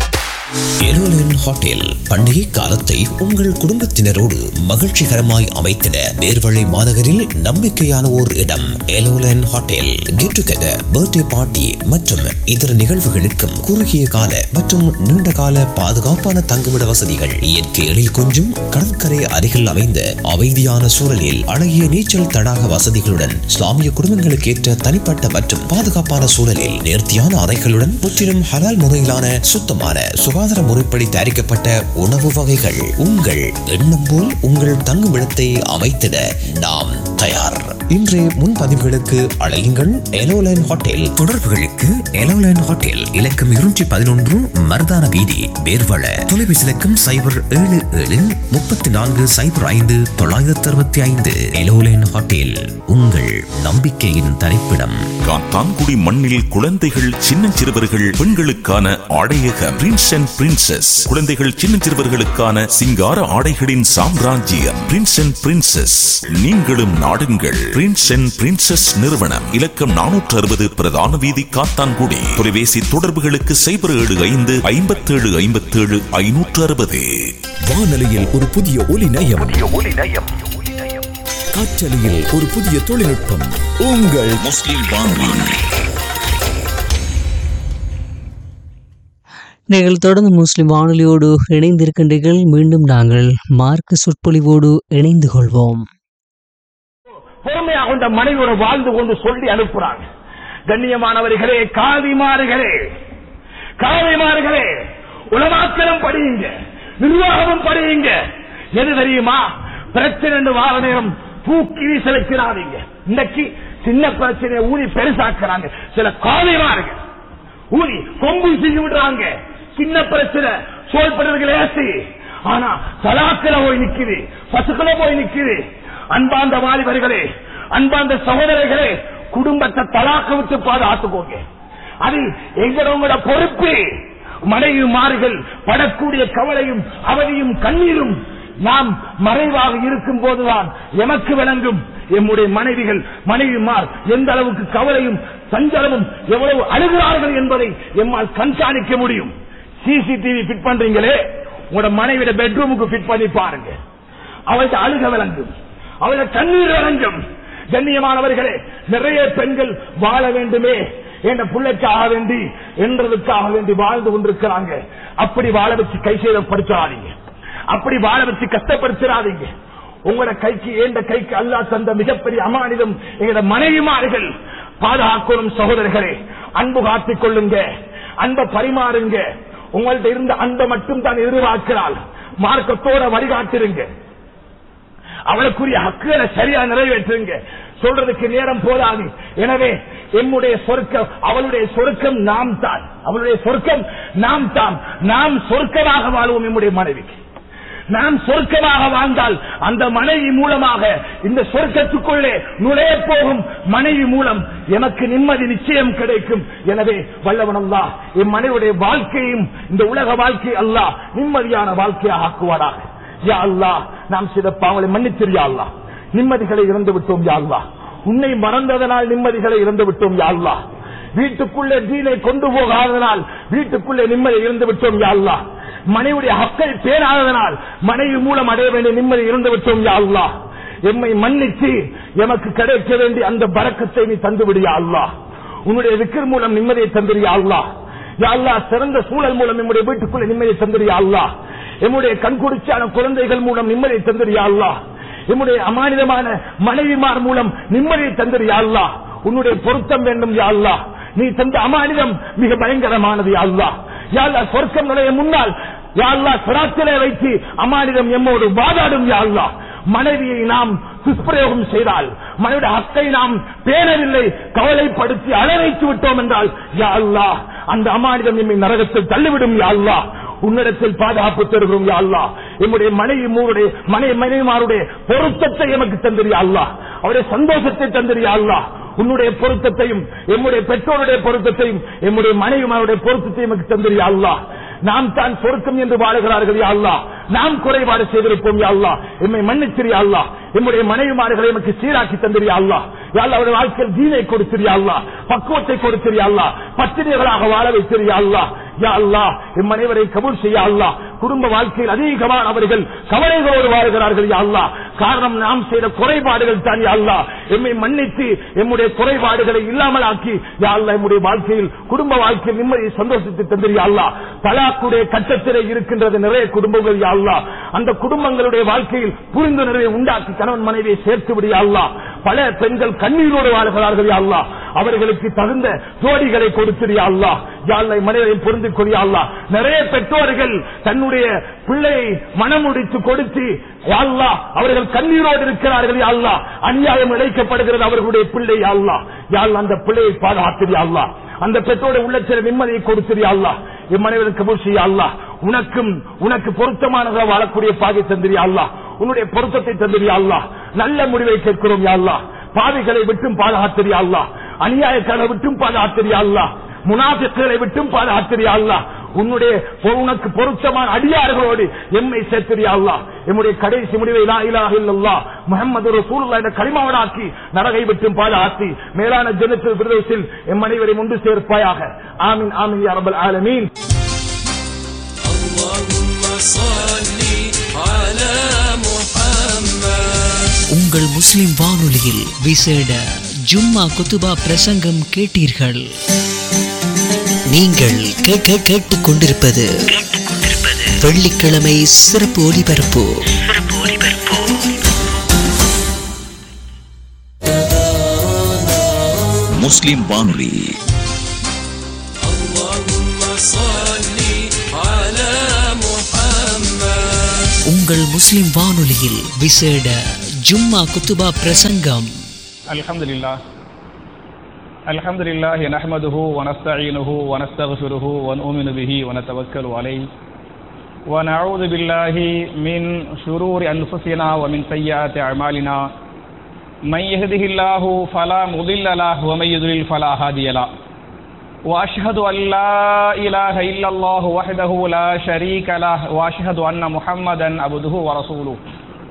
[SPEAKER 4] எலோலன் ஹோட்டல் பண்டிகை காலத்தை உங்கள் குடும்பத்தினரோடு மகிழ்ச்சிகரமாய் அமைத்திட நேர்வழி மாநகரில் நம்பிக்கையான ஓர் இடம். எலோலன் hotel get together, birthday party மற்றும் இதர நிகழ்வுகளுக்கும் குறுகிய கால மற்றும் நீண்ட கால பாதுகாப்பான தங்குமிட வசதிகள், இயற்கை எழில் கொஞ்சும் கடற்கரை அருகில் அமைந்த அமைதியான சூழலில் அழகிய நீச்சல் தடாக வசதிகளுடன், இஸ்லாமிய குடும்பங்களுக்கு ஏற்ற தனிப்பட்ட மற்றும் பாதுகாப்பான சூழலில் நேர்த்தியான அறைகளுடன், முற்றிலும் ஹலால் முறையிலான சுத்தமான சுகாதார முறைப்படி தயாரிக்கப்பட்ட உணவு வகைகள். உங்கள் எண்ணம் போல் உங்கள் தங்குமிடத்தை அமைத்திட நாம் தயார். இன்றைய முன்பதிவுகளுக்கு அழையுங்கள். எலோலைன் ஹோட்டல். தொடர்புகளுக்கு எலோலைன் ஹோட்டல் இலக்கம் இருநூற்றி பதினொன்று மர்தான வீதி, வேர்வள. தொலைபேசி இலக்கம் சைபர் ஏழு ஏழு முப்பத்தி நான்கு சைபர் ஐந்து தொள்ளாயிரத்தி அறுபத்தி ஐந்து. எலோலைன் ஹோட்டல் உங்கள் நம்பிக்கையின் தரிப்பிடம்.
[SPEAKER 3] காத்தான்குடி மண்ணில் குழந்தைகள், சின்னஞ்சிறுவர்கள், பெண்களுக்கான ஆடையகம் பிரின்ஸ் அண்ட் பிரின்சஸ். குழந்தைகள், சின்னஞ்சிறுவர்களுக்கான சிங்கார ஆடைகளின் சாம்ராஜ்யம் பிரின்ஸ் அண்ட் பிரின்சஸ். நீங்களும் நாடுங்கள். பிரின்ஸ் அண்ட் பிரின்சஸ் நிறுவனம். இலக்கம் நானூற்று அறுபது பிரதான வீதி, காத்தான்குடி. தொலைபேசி தொடர்புகளுக்கு சைபர் ஏழு ஐந்து ஐம்பத்தி ஏழு ஐம்பத்தி ஏழு ஐநூற்று அறுபது.
[SPEAKER 5] வானொலியில் ஒரு புதிய ஒலி நயம், காற்றலையில் ஒரு புதிய தொழில்நுட்பம். உங்கள் முஸ்லிம் வானொலி.
[SPEAKER 2] நீங்கள் தொடர்ந்து முஸ்லிம் வானொலியோடு இணைந்திருக்கின்றீர்கள். மீண்டும் நாங்கள் மார்க்க சொற்பொழிவோடு இணைந்து கொள்வோம்.
[SPEAKER 1] பொறுமையாக கொண்ட மனைவியோட வாழ்ந்து கொண்டு சொல்லி அனுப்புறாங்க. கண்ணியமானவர்களே, காதிமார்களே, காதிமார்களே, உலமாக்களும் படியுங்க, நிர்வாகமும் படியுங்க. எது தெரியுமா? பிரச்சனை வார நேரம் தூக்கி வீசலுக்கிறாதீங்க. இன்னைக்கு சின்ன பிரச்சனையை ஊதி பெருசாக்குறாங்க. சில காவியமாருங்க ஊதி கொம்பு செஞ்சு விடுறாங்க. சின்ன பிரச்சனை சோழ்படுறதுக்கு ஆனா தலாக்கில போய் நிக்குது, பசுக்கள போய் நிக்குது. அன்பாந்த வாலிபர்களே, அன்பாந்த சகோதரர்களே, குடும்பத்தை தலாக்க விட்டு பாதுகாத்துக்கோங்க. அது எங்களோட பொறுப்பு. மனைவிமார்கள் படக்கூடிய கவலையும் அவதியும் கண்ணீரும் நாம் மறைவாக இருக்கும் போதுதான் எமக்கு விளங்கும். எம்முடைய மனைவிகள் மனைவிமார் எந்த அளவுக்கு கவலையும் சஞ்சலமும் எவ்வளவு அழுகிறார்கள் என்பதை எம்மால் கண்காணிக்க முடியும். சிசிடிவி பிட் பண்றீங்களே, உங்களோட மனைவியோட பெட்ரூமுக்கு பிட் பண்ணி பாருங்க. அவளுக்கு அழுக விளங்கும், அவளோட கண்ணீர் விளங்கும். கண்ணியமானவர்களே, நிறைய பெண்கள் வாழ வேண்டுமே என்ற பிள்ளைக்காக வேண்டி என்றதுக்காக வேண்டி வாழ்ந்து கொண்டிருக்கிறாங்க. அப்படி வாழ வச்சு கை சேதப்படுத்தாதீங்க, அப்படி வாழ வச்சு கஷ்டப்படுத்தாதீங்க. உங்களோட கைக்கு ஏண்ட கைக்கு அல்லாஹ் தந்த மிகப்பெரிய அமானிதம் எங்களோட மனைவிமார்கள். பாதுகாக்கணும் சகோதரர்களே, அன்பு காத்துக் கொள்ளுங்க, அன்பை பரிமாறுங்க. உங்கள்ட்ட இருந்த அன்பை மட்டும் தான் எதிர்பார்க்கிறாள். மார்க்கத்தோட வழிகாட்டுருங்க, அவளுக்குரிய ஹக்குகளை சரியா நிறைவேற்றுங்க. சொல்றதுக்கு நேரம் போதாது. எனவே என்னுடைய சொர்க்கம் அவளுடைய சொர்க்கம் நாம் தான், அவளுடைய சொர்க்கம் நாம் தான். நாம் சொர்க்கமாக வாழ்வோம். நம்முடைய மனைவிக்கு நாம் சொர்க்கமாக வாழ்ந்தால் அந்த மனைவி மூலமாக இந்த சொர்க்கத்துக்குள்ளே நுழைய போகும் மனைவி மூலம் எனக்கு நிம்மதி நிச்சயம் கிடைக்கும். எனவே வல்லவன் அல்லாஹ் என் மனைவியுடைய வாழ்க்கையும் இந்த உலக வாழ்க்கை அல்லாஹ் நிம்மதியான வாழ்க்கையாக ஆக்குவாராக. யா அல்லாஹ், நாம் சில பாவங்களை மன்னிச்சிரு யா அல்லாஹ். நிம்மதிகளை இழந்து விட்டோம் யா அல்லாஹ். உன்னை மறந்ததனால் நிம்மதிகளை இழந்து விட்டோம் யா அல்லாஹ். வீட்டுக்குள்ளே தீனை கொண்டு போகாததனால் வீட்டுக்குள்ளே நிம்மதி இழந்து விட்டோம் யா அல்லாஹ். மனைவியுடைய ஹக்கை பேராததனால் மனைவி மூலம் அடைய வேண்டிய நிம்மதி இழந்து விட்டோம் யா அல்லாஹ். எம்மை மன்னித்து எமக்கு கிடைக்க வேண்டிய அந்த பரக்கத்தை நீ தந்துவிடு யா அல்லாஹ். உன்னுடைய விக்கிர் மூலம் நிம்மதியை தந்திரு யா அல்லாஹ். யா அல்லாஹ், சிறந்த சூழல் மூலம் நம்முடைய வீட்டுக்குள்ளே நிம்மதியை தந்திரு யா அல்லாஹ். எம்முடைய கண்குடிச்சான குழந்தைகள் மூலம் நிம்மதியை தந்திரு யா அல்லாஹ். எம்முடைய அமானிதமான மனைவிமார் மூலம் நிம்மதியை தந்திரு யா அல்லாஹ். உன்னுடைய பொருத்தம் வேண்டும் யா அல்லாஹ். நீ தந்த அமானிதம் மிக பயங்கரமானது யா அல்லாஹ். யா அல்லாஹ், சொர்க்கம் நுழைய முன்னால் யா அல்லாஹ் சிராத்திலே வைத்து அமானிதம் எம்மோடு வாதாடும் யா அல்லாஹ். மனைவியை நாம் துஷ்பிரயோகம் செய்தால், மனைவியுடைய ஹக்கை நாம் பேணவில்லை, கவலைப்படுத்தி அலரைத்து விட்டோம் என்றால் யா அல்லாஹ், அந்த அமானிதம் எம்மை நரகத்தில் தள்ளிவிடும் யா அல்லாஹ். உன்னிடத்தில் பாதுகாப்பு தருகிறோம் யா அல்லாஹ். என்னுடைய மனைவி மூருடைய மனைவி மனைவிமாருடைய பொருத்தத்தை எமக்கு தந்திரியா அல்லாஹ். அவருடைய சந்தோஷத்தை தந்திரியா அல்லாஹ். உன்னுடைய பொருத்தத்தையும் எம்முடைய பெற்றோருடைய பொருத்தத்தையும் எம்முடைய மனைவிமாருடைய பொருத்தத்தையும் எமக்கு தந்திரியா அல்லாஹ். நாம் தான் சொர்க்கம் என்று வாழுகிறார்கள் யா அல்லாஹ். நாம் குறைபாடு செய்திருப்போம் யா அல்லாஹ். எம்மை மன்னிச்சிரியா அல்லாஹ். எம்முடைய மனைவிமார்களை எமக்கு சீராக்கி தந்திரியா அல்லாஹ். யா அல்லாஹ், அவருடைய வாழ்க்கையில் தீனை கொடுத்திரியா அல்லாஹ். பக்குவத்தை கொடுத்திரியா அல்லாஹ். பத்திரிகளாக வாழ வைத்திரியா அல்லாஹ். யா அல்லாஹ், எம் அனைவரை கபூல் செய்ய அல்லாஹ். குடும்ப வாழ்க்கையில் அதிகமான அவர்கள் கவலைகளோடு வாழ்கிறார்கள் யா அல்லாஹ். காரணம் நாம் செய்த குறைபாடுகள் தான் யா அல்லாஹ். எம்மை மன்னித்து எம்முடைய குறைபாடுகளை இல்லாமல் ஆக்கி யா அல்லாஹ், எம்முடைய வாழ்க்கையில் குடும்ப வாழ்க்கையில் நிம்மதியை சந்தோஷத்தை தந்திரியா அல்லாஹ். தலாக்குடைய கட்டத்திலே இருக்கின்றது நிறைய குடும்பங்கள் யா அல்லாஹ். அந்த குடும்பங்களுடைய வாழ்க்கையில் புரிந்துணர்வை உண்டாக்கி கணவன் மனைவியை சேர்த்து விடியா அல்லாஹ். பல பெண்கள் கண்ணீரோடு வாழ்கிறார்கள் யா அல்லாஹ். அவர்களுக்கு தகுந்த ஜோடிகளை கொடுத்திரியா அல்லாஹ். யா அல்லாஹ், மனைவியை பொருந்து கொள்ளியா அல்லாஹ். நிறைய பெற்றோர்கள் தன்னுடைய பிள்ளையை மனமுடித்து கொடுத்து யா அல்லாஹ் அவர்கள் கண்ணீரோடு இருக்கிறார்கள் யா அல்லாஹ். அநியாயம் இழைக்கப்படுகிறது அவர்களுடைய பிள்ளை யா அல்லாஹ். யா அல்லாஹ், அந்த பிள்ளையை பாதுகாத்திரியா அல்லாஹ். அந்த பெற்றோருடைய உள்ளத்தில் நிம்மதியை கொடுத்திரியா அல்லாஹ். என் மனைவிக்கு கபூல் செய்ய அல்லாஹ். உனக்கும் உனக்கு பொருத்தமானதாக வாழக்கூடிய பாதை தந்திரியா அல்லாஹ். உன்னுடைய பொருத்தத்தை தந்திரியா அல்லாஹ். நல்ல முடிவை கேட்கிறோம் யா அல்லாஹ். பாவிகளை விட்டும் பாதுகாத்திரியா அல்லாஹ். அநியாயக்காரரை விட்டும் பாதுகாத்திரியா அல்லாஹ். முனாஃபிக்குகளை விட்டும் பாதுகாத்திரியா அல்லாஹ். உன்னுடைய உனக்கு பொருத்தமான அடியார்களோடு எம்மை சேர்த்திரியா அல்லாஹ். எம்முடைய கடைசி முடிவை லா இலாஹ இல்லல்லாஹ் முஹம்மது ரசூலுல்லாஹ் என்ற கலிமாவடாக்கி நரகை விட்டும் பாதுகாத்தி மேலான ஜன்னத்துல் ஃபிர்தௌஸில் எம் அனைவரையும் ஒன்று சேர்ப்பாயாக. ஆமீன் ஆமீன் யா ரப்பல் ஆலமீன்.
[SPEAKER 6] அல்லாஹும்ம ஸல்லி அலா முஹம்மத்.
[SPEAKER 2] உங்கள் முஸ்லிம் வானொலியில் விசேட ஜும்மா குத்துபா பிரசங்கம் கேட்டீர்கள். நீங்கள் கேட்க கேட்டுக் கொண்டிருப்பது வெள்ளிக்கிழமை சிறப்பு ஒலிபரப்பு.
[SPEAKER 3] முஸ்லிம் வானொலி.
[SPEAKER 6] அல்லாஹும்ம ஸல்லி அலா முஹம்மத்.
[SPEAKER 2] உங்கள் முஸ்லிம் வானொலியில் விசேட ஜும்மா குத்துபா பிரசங்கம்.
[SPEAKER 7] அல்ஹம்துலில்லாஹ் அல்ஹம்துலில்லாஹி நஹ்மதுஹு வ நஸ்தஈனுஹு வ நஸ்தக்ஃபிருஹு வ நு'மினு பிஹி வ நதவக்கலு அலைஹி வ நஊது பில்லாஹி மின் ஷுரூரி அன்ஃபுஸினா வ மின் ஸய்யிஆத்தி அமாலினா மன் யஹ்திஹில்லாஹு ஃபலா முதில்ல லஹு வ மன் யுضلل ஃபலா ஹாதிய லஹு வ அஷ்ஹது அன் லா இலாஹ இல்லல்லாஹு வஹ்தஹு லா ஷரீக லஹு வ அஷ்ஹது அன்ன முஹம்மதன் அப்துஹு வ ரசூலுஹு.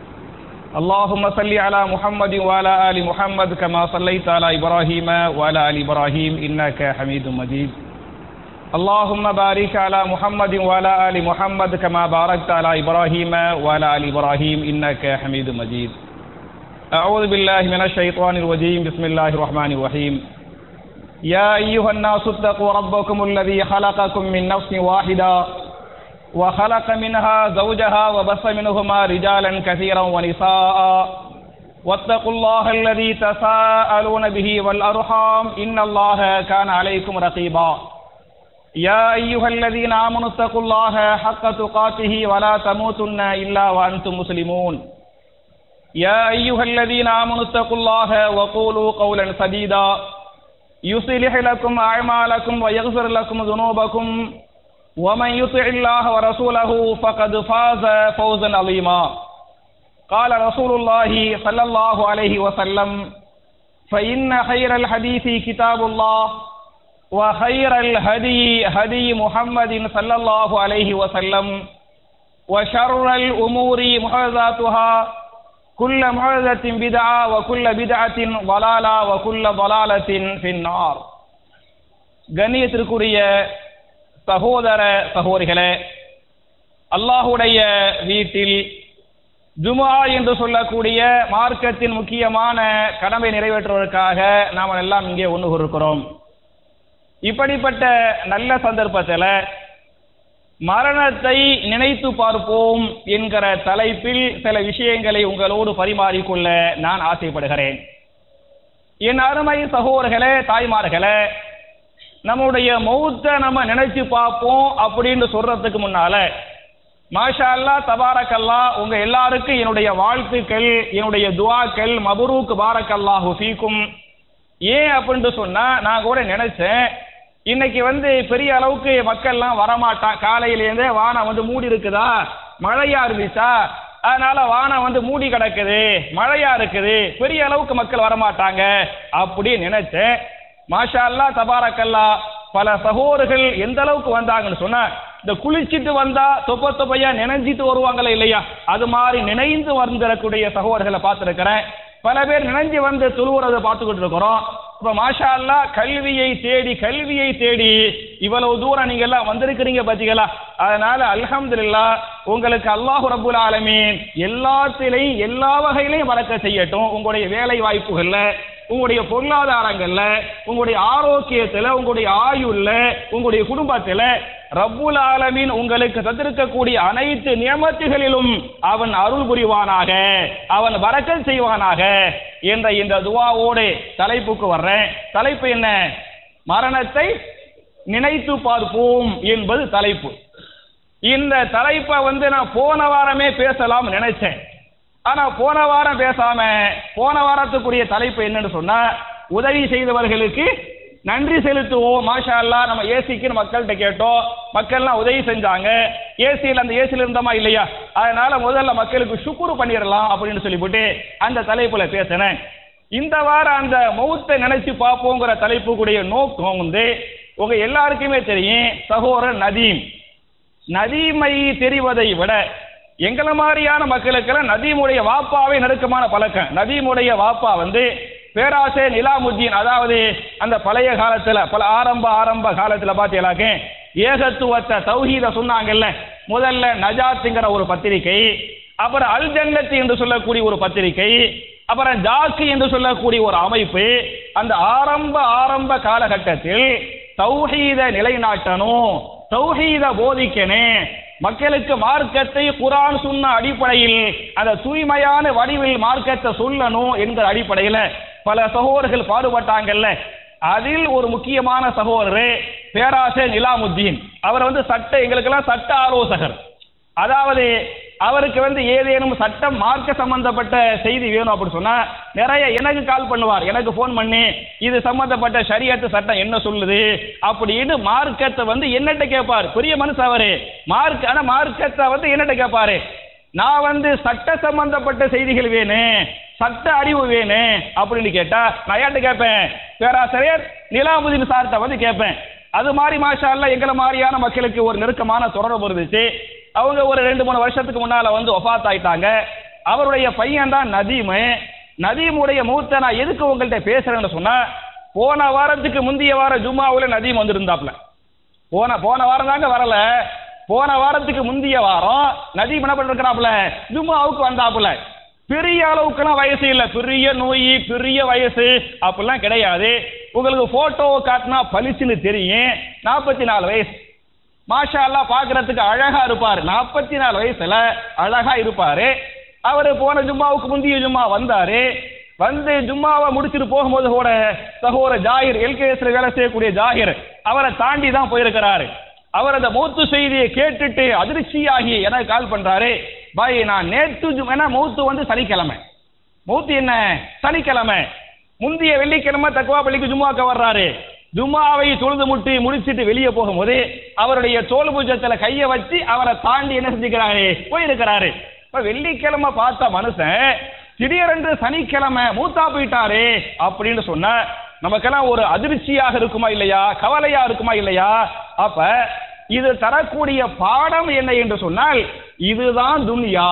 [SPEAKER 7] اللهم صل على محمد وعلى آل محمد كما صليت على إبراهيم وعلى آل إبراهيم إنك حميد مجيد. اللهم بارك على محمد وعلى آل محمد كما باركت على إبراهيم وعلى آل إبراهيم إنك حميد مجيد. أعوذ بالله من الشيطان الرجيم. بسم الله الرحمن الرحيم. يا أيها الناس اتقوا ربكم الذي خلقكم من نفس واحدة وخلق منها زوجها وبث منهما رجالا كثيرا ونساء واتقوا الله الذي تساءلون به والأرحام إن الله كان عليكم رقيبا. يا أيها الذين آمنوا اتقوا الله حق تقاته ولا تموتن إلا وأنتم مسلمون. يا أيها الذين آمنوا اتقوا الله وقولوا قولا سديدا يصلح لكم أعمالكم ويغفر لكم ذنوبكم ومن يطع الله ورسوله فقد فاز فوزا عظيما. قال رسول الله صلى الله عليه وسلم فإن خير الحديث كتاب الله وخير الهدي هدي محمد صلى الله عليه وسلم وشر الأمور محدثاتها كل محدثة بدعة وكل بدعة ضلالة وكل ضلالة في النار. கண்ணியத்திற்குரிய சகோதர சகோதரிகளே, அல்லாஹுடைய வீட்டில் ஜும்ஆ என்று சொல்லக்கூடிய மார்க்கத்தின் முக்கியமான கடமை நிறைவேற்றுவதற்காக நாம் எல்லாம் இங்கே ஒன்று கூறுகிறோம். இப்படிப்பட்ட நல்ல சந்தர்ப்பத்தில் மரணத்தை நினைத்து பார்ப்போம் என்கிற தலைப்பில் சில விஷயங்களை உங்களோடு பரிமாறிக்கொள்ள நான் ஆசைப்படுகிறேன். என் அருமை சகோதரர்களே, தாய்மார்களே, நம்முடைய மௌத்தை நம்ம நினைச்சு பார்ப்போம் அப்படின்னு சொல்றதுக்கு முன்னால மாஷா அல்லாஹ் தபாரக்கல்லாஹ் உங்க எல்லாருக்கும் என்னுடைய வாழ்த்துக்கள், என்னுடைய துஆக்கள். மபரூக் பாரக்கல்லாஹு ஃபீக்கும். ஏன் அப்படின்னு சொன்னா, நான் கூட நினைச்சேன் இன்னைக்கு வந்து பெரிய அளவுக்கு மக்கள்லாம் வரமாட்டான். காலையிலேருந்தே வானம் வந்து மூடி இருக்குதா, மழையா இருந்துச்சா, அதனால வானம் வந்து மூடி கிடக்குது, மழையா இருக்குது, பெரிய அளவுக்கு மக்கள் வரமாட்டாங்க அப்படி நினைச்சேன். மாஷா அல்லாஹ் தபாரக்கல்லாஹ் பல சகோதரர்கள் எந்த அளவுக்கு வந்தாங்கன்னு சொன்னா, இந்த குளிச்சுட்டு வந்தா தொப்ப தொப்பையா நினைஞ்சிட்டு வருவாங்களே இல்லையா, அது மாதிரி நினைந்து வந்துடக்கூடிய சகோதரர்களை பார்த்துருக்கிறேன். பல பேர் நினைஞ்சு வந்து தொழுவுறதை பார்த்துக்கிட்டு இருக்கிறோம். இப்ப மாஷா அல்லாஹ் கல்வியை தேடி கல்வியை தேடி இவ்வளவு தூரம் நீங்க எல்லாம் வந்திருக்கிறீங்க பாத்தீங்களா. அதனால அல்ஹம்துலில்லாஹ் உங்களுக்கு அல்லாஹ் ரப்புல் ஆலமீன் எல்லாத்திலையும் எல்லா வகையிலையும் பறக்கத் செய்யட்டும். உங்களுடைய வேலை வாய்ப்புகள்ல, உங்களுடைய பொருளாதாரங்கள்ல, உங்களுடைய ஆரோக்கியத்துல, உங்களுடைய ஆயுள்ல, உங்களுடைய குடும்பத்துல ரப்புல் ஆலமீன் உங்களுக்கு தந்திருக்கக்கூடிய அனைத்து நியமத்துகளிலும் அவன் அருள் புரிவானாக, அவன் பரக்கத் செய்வானாக என்ற இந்த துஆவோடு தலைப்புக்கு வர்றேன். தலைப்பு என்ன? மரணத்தை நினைத்து பார்ப்போம் என்பது தலைப்பு. இந்த தலைப்பை வந்து நான் போன வாரமே பேசலாம் நினைச்சேன். ஆனா போன வாரம் பேசாம போன வாரத்துக்குரிய தலைப்பு என்னன்னு சொன்னா, உதவி செய்தவர்களுக்கு நன்றி செலுத்துவோம். மாஷா அல்லாஹ் நம்ம ஏசிக்கு மக்கள்கிட்ட கேட்டோம், மக்கள்லாம் உதவி செஞ்சாங்க. ஏசியில் அந்த ஏசியில் இருந்தோமா இல்லையா, அதனால முதல்ல மக்களுக்கு சுக்குரு பண்ணிடலாம் அப்படின்னு சொல்லிவிட்டு அந்த தலைப்புல பேசினேன். இந்த வாரம் அந்த மௌத்தை நினைச்சு பார்ப்போங்கிற தலைப்புக்குடைய நோக்கம் வந்து உங்க எல்லாருக்குமே தெரியும். சகோதரர் நதீம், நதீமை தெரிவதை விட எங்களை மாதிரியான மக்களுக்கெல்லாம் நதீமுடைய வாப்பாவே நெருக்கமான பழக்கம். நதீமுடைய வாப்பா வந்து பேராசே நிலாமுத்தீன், அதாவது அந்த பழைய காலத்துல பல ஆரம்ப ஆரம்ப காலத்துல பாத்தீங்களாக்க ஏகத்துவத்தை தௌஹீத சொன்னாங்கல்ல. முதல்ல நஜாத்துங்கிற ஒரு பத்திரிகை, அப்புறம் அல் ஜன்னத் என்று சொல்லக்கூடிய ஒரு பத்திரிகை, அப்புறம் ஜாக்கி என்று சொல்லக்கூடிய ஒரு அமைப்பு. அந்த ஆரம்ப ஆரம்ப காலகட்டத்தில் தௌஹீத நிலைநாட்டணும், தௌஹீத போதிக்கணும், மக்களுக்கு மார்க்கத்தை குர்ஆன் சுன்னா அடிப்படையில் அந்த தூய்மையான வடிவில் மார்க்கத்தை சொல்லணும் என்கிற அடிப்படையில் பல சகோதரர்கள் பாடுபட்டாங்கல்ல. அதில் ஒரு முக்கியமான சகோதரர் பேராசே நிலாமுத்தீன். அவர் வந்து சட்ட எங்களுக்கெல்லாம் சட்ட ஆலோசகர். அதாவது அவருக்கு வந்து ஏதேனும் சட்டம் மார்க்க சம்பந்தப்பட்ட செய்தி வேணும் அப்படின்னு சொன்னா நிறைய எனக்கு கால் பண்ணுவார், எனக்கு போன் பண்ணி இது சம்பந்தப்பட்ட ஷரியத்து சட்டம் என்ன சொல்லுது அப்படின்னு மார்க்கத்தை வந்து என்னட்ட கேட்பார். பெரிய மனுஷன் அவரு, மார்க் ஆனா மார்க்கத்தை வந்து என்னட்ட கேட்பாரு. நான் வந்து சட்ட சம்பந்தப்பட்ட செய்திகள் வேணும், சட்ட அறிவு வேணும் அப்படின்னு கேட்டா நான் யார்ட்ட கேட்பேன்? பேராசிரியர் நிலாமுதீன் சார்ட்ட வந்து கேட்பேன். அது மாதிரி மாஷா அல்லாஹ் எங்களை மாதிரியான மக்களுக்கு ஒரு நெருக்கமான தொடர்பு இருந்துச்சு. அவங்க ஒரு ரெண்டு மூணு வருஷத்துக்கு முன்னால வந்து ஒஃபாத் ஆயிட்டாங்க. அவருடைய பையன் தான் நதீம். நதீமுடைய மூத்த நான் எதுக்கு உங்கள்கிட்ட பேசுறேன்னு சொன்னா, போன வாரத்துக்கு முந்தைய வாரம் ஜும்மாவுல நதீம் வந்து இருந்தாப்ல. போன போன வாரம் தாங்க வரல, போன வாரத்துக்கு முந்தைய வாரம் நதீம் என்ன பண்ணிருக்கிறாப்ல, ஜும்மாவுக்கு வந்தாப்புல. பெரிய அளவுக்குலாம் வயசு இல்ல, பெரிய நோய் பெரிய வயசு அப்படிலாம் கிடையாது. உங்களுக்கு போட்டோ காட்டினா பளிச்சுன்னு தெரியும். நாற்பத்தி நாலு வயசு மாஷா அல்லாஹ், பாக்குறதுக்கு அழகா இருப்பாரு. நாற்பத்தி நாலு வயசுல அழகா இருப்பாரு. அவரு போன ஜும்மாவுக்கு முந்தைய ஜும்மா வந்தாரு. வந்து ஜும்மாவை முடிச்சுட்டு போகும்போது கூட சகோதர ஜாகிர், எல்கேஎஸ்ல வேலை செய்யக்கூடிய ஜாகிர், அவரை தாண்டி தான் போயிருக்கிறாரு. அவர் அந்த மௌத்து செய்தியை கேட்டுட்டு அதிர்ச்சியாகி எனக்கு கால் பண்றாரு, பாய் நான் நேற்று மௌத்து வந்து சனிக்கிழமை, மௌத்து என்ன சனிக்கிழமை, முந்தைய வெள்ளிக்கிழமை தக்குவா பள்ளிக்கு ஜும்மாக்க வர்றாரு. ஜும்மாவை தொழுது முட்டி முடிச்சிட்டு வெளியே போகும்போது அவருடைய தோல் பூஜத்துல கைய வச்சு அவரை தாண்டி என்ன செஞ்சுக்கிறாரு, போயிருக்கிறாரு. இப்ப வெள்ளிக்கிழமை பார்த்த மனுஷன் திடீரென்று சனிக்கிழமை மூத்தா போயிட்டாரு அப்படின்னு சொன்ன நமக்கெல்லாம் ஒரு அதிர்ச்சியாக இருக்குமா இல்லையா, கவலையா இருக்குமா இல்லையா? அப்ப இது தரக்கூடிய பாடம் என்ன என்று சொன்னால், இதுதான் துன்யா,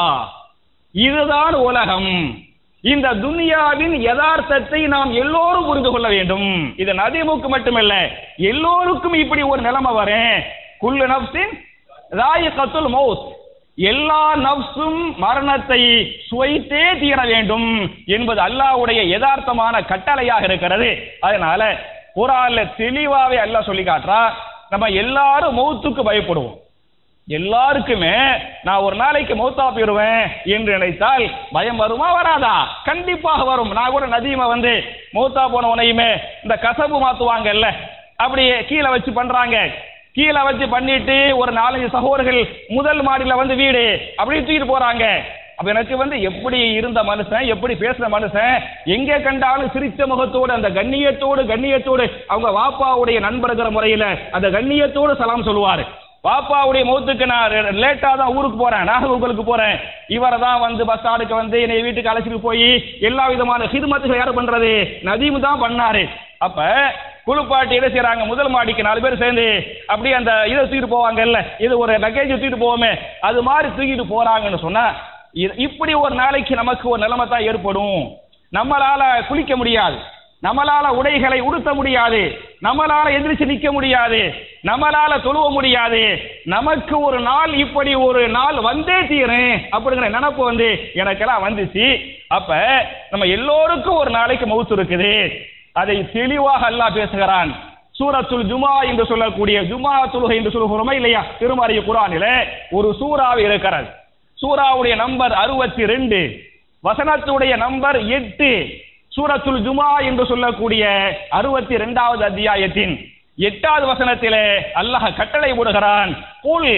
[SPEAKER 7] இதுதான் உலகம். இந்த துன்யாவின் யதார்த்தத்தை நாம் எல்லோரும் புரிந்து கொள்ள வேண்டும். இது நதீமுக்கு மட்டுமல்ல, எல்லோருக்கும் இப்படி ஒரு நிலைமை வரும். குல்லு நஃப்ஸின் ذائقத்துல் மௌத், எல்லா நஃப்ஸும் மரணத்தை சுவைத்தே தீர வேண்டும் என்பது அல்லாஹ்வுடைய யதார்த்தமான கட்டளையாக இருக்கிறது. அதனால குர்ஆன்ல தெளிவாவே அல்லாஹ் சொல்லி காட்டுறா, நம்ம எல்லாரும் மௌத்துக்கு பயப்படுவோம். எல்லாருக்குமே நான் ஒரு நாளைக்கு மௌத்தா போயிடுவேன் என்று நினைத்தால் பயம் வருமா வராதா? கண்டிப்பாக வரும். நான் கூட நதீமை வந்து மௌத்தா போன உனையுமே இந்த கசபு மாத்துவாங்கல்ல, அப்படியே கீழே வச்சு பண்றாங்க. கீழே வச்சு பண்ணிட்டு ஒரு நாலஞ்சு சகோதரர்கள் முதல் மாடியில வந்து வீடு அப்படியே தூக்கிட்டு போறாங்க. அப்ப எனக்கு வந்து எப்படி இருந்த மனுஷன், எப்படி பேசுற மனுஷன், எங்க கண்டாலும் சிரித்த முகத்தோடு அந்த கண்ணியத்தோடு கண்ணியத்தோடு அவங்க வாப்பாவுடைய நண்பர்கிற முறையில அந்த கண்ணியத்தோடு சலாம் சொல்லுவாரு. பாப்பாவுடைய மௌத்துக்கு நான் லேட்டா தான் ஊருக்கு போறேன், நாகர்கோவிலுக்கு போறேன், இவரை தான் வந்து பஸ் ஸ்டாண்டுக்கு வந்து என்னை வீட்டுக்கு அழைச்சிட்டு போய் எல்லா விதமான ஹிதுமத்துகள் யாரு பண்றது, நதீம் தான் பண்ணாரு. அப்ப குளிப்பாட்டி என்ன செய்யறாங்க, முதல் மாடிக்கு நாலு பேர் சேர்ந்து அப்படியே அந்த இதை தூக்கிட்டு போவாங்கல்ல, இது ஒரு லக்கேஜ் தூக்கிட்டு போவோமே, அது மாதிரி தூக்கிட்டு போறாங்கன்னு சொன்னா இப்படி ஒரு நாளைக்கு நமக்கு ஒரு நிலைமை தான் ஏற்படும். நம்மளால குளிக்க முடியாது, நம்மளால உடைகளை உடுத்த முடியாது, நம்மளால எதிர்த்து நிற்க முடியாது, நம்மளால தொழுவ முடியாது. நமக்கு ஒரு நாள் இப்படி ஒரு நாள் வந்தே தீரும் அப்படிங்கிற நினைப்பு வந்து எனக்கெல்லாம் வந்துச்சு. அப்ப நம்ம எல்லோருக்கும் ஒரு நாளைக்கு மௌத் இருக்குது. அதை தெளிவாக அல்லாஹ் பேசுகிறான். சூரத்துல் ஜுமா என்று சொல்லக்கூடிய ஜுமா தொழுகை என்று சொல்லுகிறோமா இல்லையா, திருமறை குர்ஆனில ஒரு சூறாவை இருக்கிறது. சூறாவுடைய நம்பர் அறுபத்தி ரெண்டு, வசனத்துடைய நம்பர் எட்டு. சூரத்துல் ஜுமா என்று சொல்லக்கூடிய அறுபத்தி இரண்டாவது அத்தியாயத்தின் எட்டாவது வசனத்திலே அல்லாஹ் கட்டளை போடுகிறான், குல்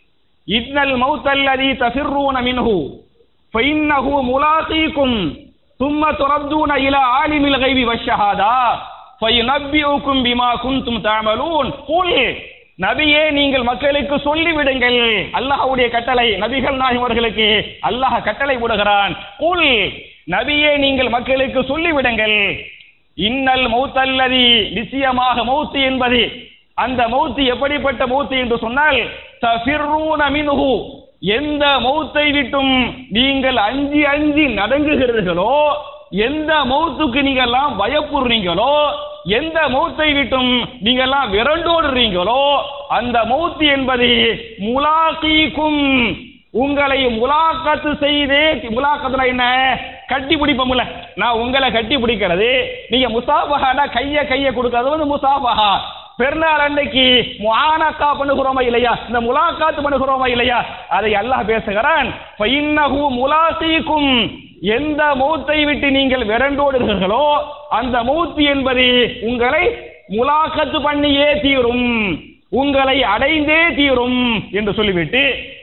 [SPEAKER 7] இன்னல் மௌத்தல்லதி தஃபிர்ரூன மின்ஹு ஃபஇன்னஹு முலாகீக்கும் ثم تردون الى عالم الغيب والشهاده فينبئكم بما كنتم تعملون. قل நபியே நீங்கள் மக்களுக்கு சொல்லிவிடுங்கள். அல்லாஹ்வுடைய கட்டளை, நபிகள் நாயகம் அவர்களுக்கு அல்லாஹ் கட்டளை போடுகிறான். குல் நபியே நீங்கள் மக்களுக்கு சொல்லிவிடுங்கள், இன்னல் மௌத்தல்லதி நிச்சயமாக மௌத் என்பது, அந்த மௌத் எப்படிப்பட்ட மௌத் என்று சொன்னால், தஃபிர்ரூன மின்ஹு எந்த மௌத்தை விட்டும் நீங்கள் அஞ்சி அஞ்சி நடுங்குகிறீர்களோ, எந்த மௌத்துக்கு நீங்க எல்லாம் பயப்படுறீங்களோ, எந்த மௌத்தை விட்டும் நீங்க எல்லாம் விரண்டோடுறீங்களோ, அந்த மௌத் என்பது முலாகீக்கும் உங்களை முலாக்கத்து செய்தே. முலாக்கத்துல என்ன, கட்டி பிடிப்போம்ல, நான் உங்களை கட்டி பிடிக்கிறது, நீங்க முசாபஹானா கைய கைய கொடுக்கிறது வந்து முசாபஹா. பெருநாள் அன்னைக்கு முஆனகா பண்ணுகிறோமா இல்லையா, இந்த முலாக்காத்து பண்ணுகிறோமா இல்லையா, அதை அல்லாஹ் பேசுகிறான். ஃபஇன்னஹு முலாகீக்கும் எந்த மௌத்தை விட்டு நீங்கள் விரண்டோடுகிறீர்களோ அந்த மௌத் என்பது உங்களை முலாக்கத்து பண்ணியே தீரும், உங்களை அடைந்தே தீரும் என்று சொல்லிவிட்டு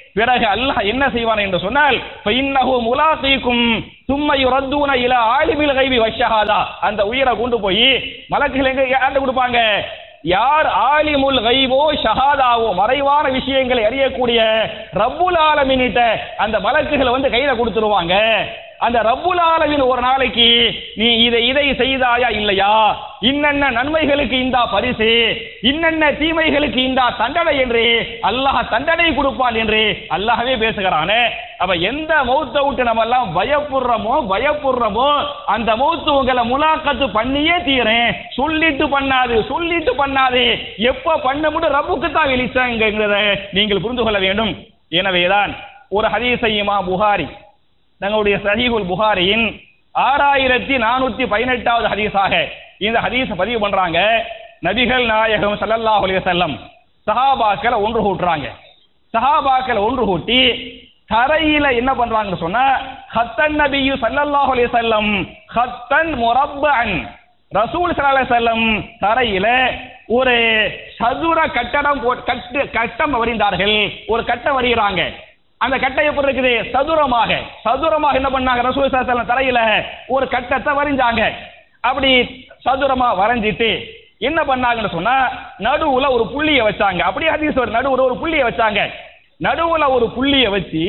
[SPEAKER 7] பிறகு அல்லாஹ் என்ன செய்வான் என்று சொன்னால் ஃபஇன்னஹு முலாகீக்கும் சும்ம யுரத்தூன இலா ஆலிமில் கைபி வஷ்ஷஹாதா, அந்த உயிரை கொண்டு போய் மலக்குகள் எங்க யார்ட்ட கொடுப்பாங்க? யார் ஆலிமுல் கைபோ ஷஹாதாவோ மறைவான விஷயங்களை அறியக்கூடிய ரப்புல் ஆலமீன்கிட்ட அந்த மலக்குகளை வந்து கையில கொடுத்துருவாங்க. அந்த ரப்புல் ஆலமீன் ஒரு நாளைக்கு நீ இதை இதை செய்தாயா இல்லையா, இன்னென்ன நன்மைகளுக்கு இந்த பரிசு, இன்னென்ன தீமைகளுக்கு இந்த தண்டனை என்று அல்லாஹ் தண்டனை கொடுப்பான் என்று அல்லாஹ்வே பேசுகிறானே. அப்ப எந்த மௌத்தை விட்டு நம்ம எல்லாம் பயப்படுறோமோ பயப்படுறோமோ அந்த மௌத்து உங்களை முலாக்கத்து பண்ணியே தீரேன். சொல்லிட்டு பண்ணாது சொல்லிட்டு பண்ணாது எப்ப பண்ண முடியும் ரப்புக்கு தான் வெளிச்சாங்கிறத நீங்கள் புரிந்து கொள்ள வேண்டும். எனவேதான் ஒரு ஹதீஸை இமாம் புகாரி தங்களுடைய சஹீஹுல் புகாரியின் ஆறாயிரத்தி நானூத்தி பதினெட்டாவது ஹதீஸாக இந்த ஹதீஸை பதிவு பண்றாங்க. நபிகள் நாயகம் ஸல்லல்லாஹு அலைஹி வஸல்லம் சஹாபாக்களை ஒன்று கூட்டுறாங்க. சஹாபாக்களை ஒன்று கூட்டி தரையில என்ன பண்றாங்கன்னு சொன்னா ஹத்தன் நபியு ஸல்லல்லாஹு அலைஹி வஸல்லம் ஹத்தன் முரப்பஅன், ரசூல் ஸல்லல்லாஹு அலைஹி வஸல்லம் தரையில ஒரு சதுர கட்டடம் கட்டு கட்டம் வரைந்தார்கள். ஒரு கட்டம் வரைகிறாங்க. அந்த கட்டை எப்படி இருக்குது? சதுரமாக சதுரமாக என்ன பண்ணாங்க? ரசூல் ஸல்லல்லாஹு அலைஹி வஸல்லம் தரையில ஒரு கட்டத்தை வரைஞ்சாங்க. அப்படி சதுரமா வரைஞ்சிட்டு என்ன பண்ணாங்கன்னு சொன்னா நடுவுல ஒரு புள்ளியை வச்சாங்க. அப்படியே ஹதீஸ் நடுவுல ஒரு புள்ளியை வச்சாங்க. நடுவுல ஒரு புள்ளியை வச்சு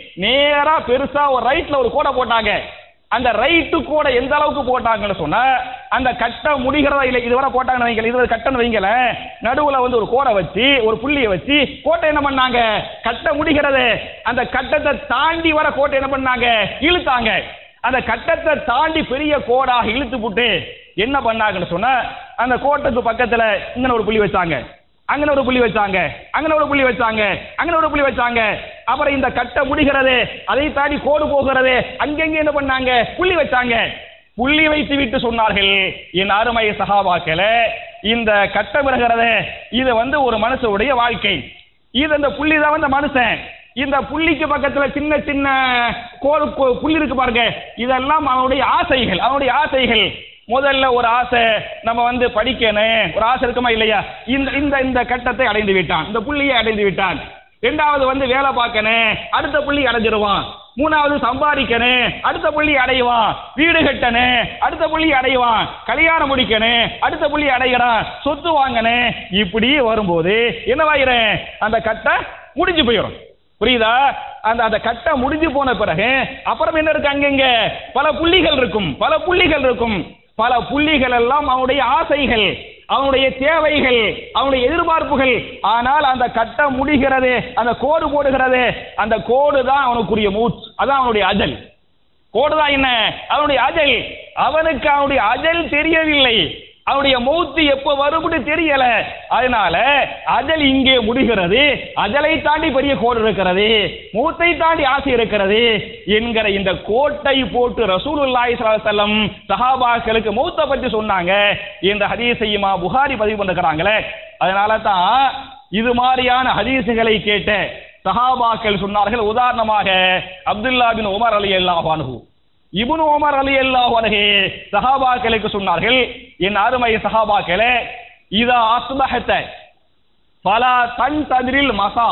[SPEAKER 7] நேரா பெருசா ஒரு ரைட்ல ஒரு கோடை போட்டாங்க. அந்த ரைட்டு கூட எந்த அளவுக்கு போட்டாங்கன்னு சொன்னா அந்த கட்டம் முடிகிறதா இல்லை இதுவரை போட்டாங்கன்னு வைக்கல, இது கட்டம் வைங்கல, நடுவுல வந்து ஒரு கோடை வச்சு ஒரு புள்ளியை வச்சு கோட்டை என்ன பண்ணாங்க? கட்ட முடிகிறது. அந்த கட்டத்தை தாண்டி வர கோட்டை என்ன பண்ணாங்க? இழுத்தாங்க. அந்த கட்டத்தை தாண்டி பெரிய கோடாக இழுத்து போட்டு என்ன பண்ணாங்கன்னு சொன்னா அந்த கோட்டுக்கு பக்கத்துல இங்க ஒரு புள்ளி வச்சாங்க, அங்க ஒரு புள்ளி வச்சாங்க, அங்க ஒரு புள்ளி வச்சாங்க, அங்க ஒரு புள்ளி வச்சாங்க. அப்புறம் இந்த கட்ட முடிகிறது, அதை தாண்டி கோடு போகிறது, அங்கங்க என்ன பண்ணாங்க? புள்ளி வச்சாங்க. புள்ளி வைத்து விட்டு சொன்னார்கள், என் அருமை சஹாபாக்களே, இந்த கட்டம் இருக்கிறது இது வந்து ஒரு மனுஷனுடைய வாழ்க்கை. இது அந்த புள்ளி தான் வந்து மனுஷன். இந்த புள்ளிக்கு பக்கத்துல சின்ன சின்ன கோடு புள்ளி இருக்கு பாருங்க, இதெல்லாம் அவனுடைய ஆசைகள். அவனுடைய ஆசைகள் முதல்ல ஒரு ஆசை நம்ம வந்து படிக்கணும், ஒரு ஆசை இருக்குமா இல்லையா? இந்த இந்த இந்த கட்டத்தை அடைந்து விட்டான், இந்த புள்ளியை அடைந்து விட்டான். இரண்டாவது வந்து வேலை பார்க்கணும், அடுத்த புள்ளி அடைஞ்சிருவான். மூணாவது சம்பாதிக்கணும், அடுத்த புள்ளி அடைவான். வீடு கட்டணும், அடுத்த புள்ளி அடைவான். கல்யாணம் முடிக்கணும், அடுத்த புள்ளி அடைகிறான். சொத்து வாங்கணும். இப்படி வரும்போது என்னவாயிரும்? அந்த கட்டை முடிஞ்சு போயிடும். புரியுதா? அந்த அந்த கட்டை முடிஞ்சு போன பிறகு அப்புறம் என்ன இருக்கு? அங்கங்க பல புள்ளிகள் இருக்கும், பல புள்ளிகள் இருக்கும். பல புள்ளிகள் எல்லாம் அவனுடைய ஆசைகள், அவனுடைய தேவைகள், அவனுடைய எதிர்பார்ப்புகள். ஆனால் அந்த கட்டம் முடிகிறது, அந்த கோடு போடுகிறது, அந்த கோடு தான் அவனுக்குரிய மூச், அதான் அவனுடைய அஜல். கோடு தான் என்ன? அவனுடைய அஜல். அவனுக்கு அவனுடைய அஜல் தெரியவில்லை, அவனுடைய மௌத்து எப்ப வரும்னு தெரியல. அதனால அஜல் இங்கே முடிகிறது, அஜலை தாண்டி பெரிய கோடு இருக்கிறது, மௌத்தை தாண்டி ஆசை இருக்கிறது என்கிற இந்த கோட்டை போட்டு ரசூலுல்லாஹி ஸல்லல்லாஹு அலைஹி வஸல்லம் சஹாபாக்களுக்கு மௌத்தை பற்றி சொன்னாங்க. இந்த ஹதீஸை இமாம் புகாரி பதிவு பண்ணிருக்கிறாங்களே. அதனால தான் இது மாதிரியான ஹதீஸுகளை கேட்ட சஹாபாக்கள் சொன்னார்கள். உதாரணமாக அப்துல்லா பின் உமர் ரலியல்லாஹு அன்ஹு, இப்னு உமர் ரலியல்லாஹு அன்ஹு சஹாபாக்களுக்கு சொன்னார்கள், என் அருமை சஹாபாக்களே, இதா அஸ்பஹத ஃபலா தன்ததிரில் மஸா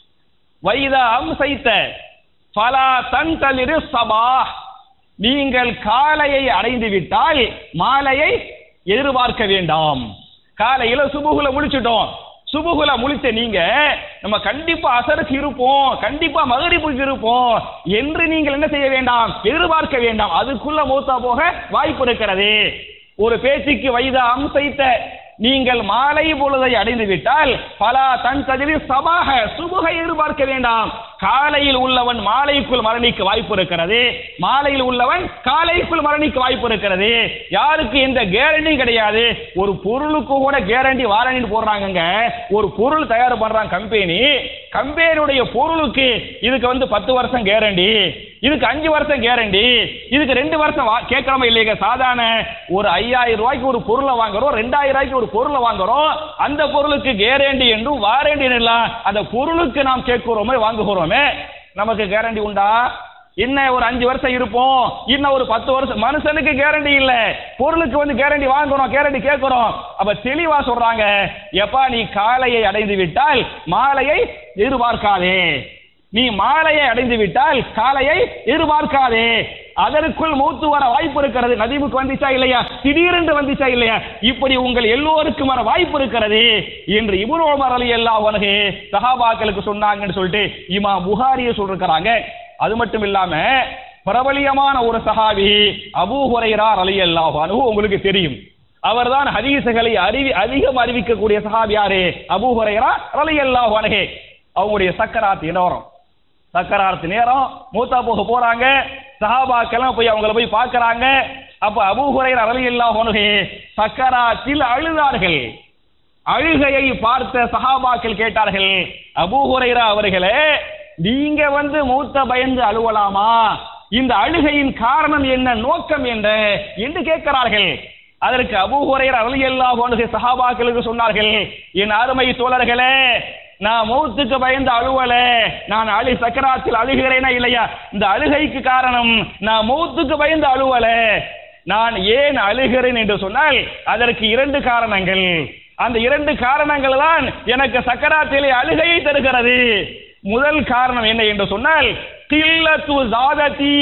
[SPEAKER 7] வைதா அம்சைத ஃபலா தன்ததிரிஸ் ஸபாஹ். நீங்கள் காலையை அடைந்து விட்டால் மாலையை எதிர்பார்க்க வேண்டாம். காலையில சுபுகுல முடிச்சிட்டோம், சுபுகுல முழிச்ச நீங்க நம்ம கண்டிப்பா அசருக்கு இருப்போம், கண்டிப்பா மகரிபுக்கு இருப்போம் என்று நீங்கள் என்ன செய்ய வேண்டாம்? எதிர்பார்க்க வேண்டாம். அதுக்குள்ள மூத்தா போக வாய்ப்பு இருக்கிறது. ஒரு பேச்சுக்கு வைதா அம்சைத்த, நீங்கள் மாலை பொழுதை அடைந்து விட்டால் பலா தன் தஜரி சபாக சுபுகை எதிர்பார்க்க வேண்டாம். காலையில் உள்ளவன் மாலைக்குள் மரணிக்க வாய்ப்பு இருக்கிறது, மாலையில் உள்ளவன் காலைக்குள் மரணிக்க வாய்ப்பு இருக்கிறது. யாருக்கு எந்த கேரண்டி கிடையாது. ஒரு பொருளுக்கு கூட கேரண்டி வாரண்டி போடுறாங்க. ஒரு பொருள் தயார் பண்றாங்க கம்பெனி, கம்பெனியுடைய பொருளுக்கு இதுக்கு வந்து பத்து வருஷம் கேரண்டி, இதுக்கு அஞ்சு வருஷம் கேரண்டி, இதுக்கு ரெண்டு வருஷம் கேட்கறோமா இல்லையா? சாதாரண ஒரு ஐயாயிரம் ரூபாய்க்கு ஒரு பொருளை வாங்குறோம், ரெண்டாயிரம் ரூபாய்க்கு ஒரு பொருளை வாங்குறோம், அந்த பொருளுக்கு கேரண்டி என்றும் வாரண்டி எல்லாம் அந்த பொருளுக்கு நாம் கேட்கிறோமே வாங்குகிறோமே, நமக்கு கேரண்டி உண்டா? என்ன ஒரு அஞ்சு வருஷம் இருப்போம், இன்னும் ஒரு பத்து வருஷம். மனுஷனுக்கு கேரண்டி இல்ல, பொருளுக்கு வந்து கேரண்டி வாங்குறோம், கேரண்டி கேட்கிறோம். அப்ப தெளிவா சொல்றாங்க, எப்பா நீ காலையை அடைந்து விட்டால் மாலையை எதிர்பார்க்காதே. நீ மாலையை அடைந்து விட்டால் காலையை எதிர்பார்க்காதே, அதற்குள் மூத்து வர வாய்ப்பு இருக்கிறது. நதீமுக்கு வந்துச்சா இல்லையா, திடீரென்று வந்துச்சா இல்லையா, இப்படி உங்கள் எல்லோருக்கும் வர வாய்ப்பு இருக்கிறது என்று இப்னு உமர் ரலியல்லாஹு அன்ஹு சஹாபாக்களுக்கு சொன்னாங்கன்னு சொல்லிட்டு இமாம் புகாரியை சொல்றாங்க. அது மட்டும் இல்லாம பிரபலியமான ஒரு சஹாபி அபூ ஹுரைரா ரலியல்லாஹு அன்ஹு உங்களுக்கு தெரியும். அவர்தான் ஹதீஸ்களை அறிவி அதிகம் அறிவிக்கக்கூடிய சஹாபி. யாரு? அபூ ஹுரைரா ரலியல்லாஹு அன்ஹு. அவங்களுடைய சக்கராத் நேரம் சக்கராத் நேரம் மூத்தா போக போறாங்க. சஹாபாக்கள் போய் அவங்கள போய் பார்க்கறாங்க. அப்ப அபூ ஹுரைரா ரலியல்லாஹு அன்ஹு சக்கராத்தில் அழுதார்கள். அழுகையை பார்த்த சஹாபாக்கள் கேட்டார்கள், அபூ ஹுரைரா அவர்களே, நீங்க வந்து மூத்த பயந்து அழுவலாமா? இந்த அழுகையின் காரணம் என்ன, நோக்கம் என்ன என்று கேட்கிறார்கள். அதற்கு அபூ ஹுரைரா ரலியல்லாஹு அன்ஹு சஹாபாக்களுக்கு சொன்னார்கள், என் அருமை தோழர்களே, நான் மௌத்துக்கு பயந்து அழுவல, நான் அழு சக்கராத்தில் அழுகிறேனா இல்லையா, இந்த அழுகைக்கு காரணம் நான் மௌத்துக்கு பயந்து அழுவல. நான் ஏன் அழுகிறேன் என்று சொன்னால் அதற்கு இரண்டு காரணங்கள். அந்த இரண்டு காரணங்கள் தான் எனக்கு சக்கராத்திலே அழுகையை தருகிறது. முதல் காரணம் என்ன என்று சொன்னால் கில்லத்து ஜாததி,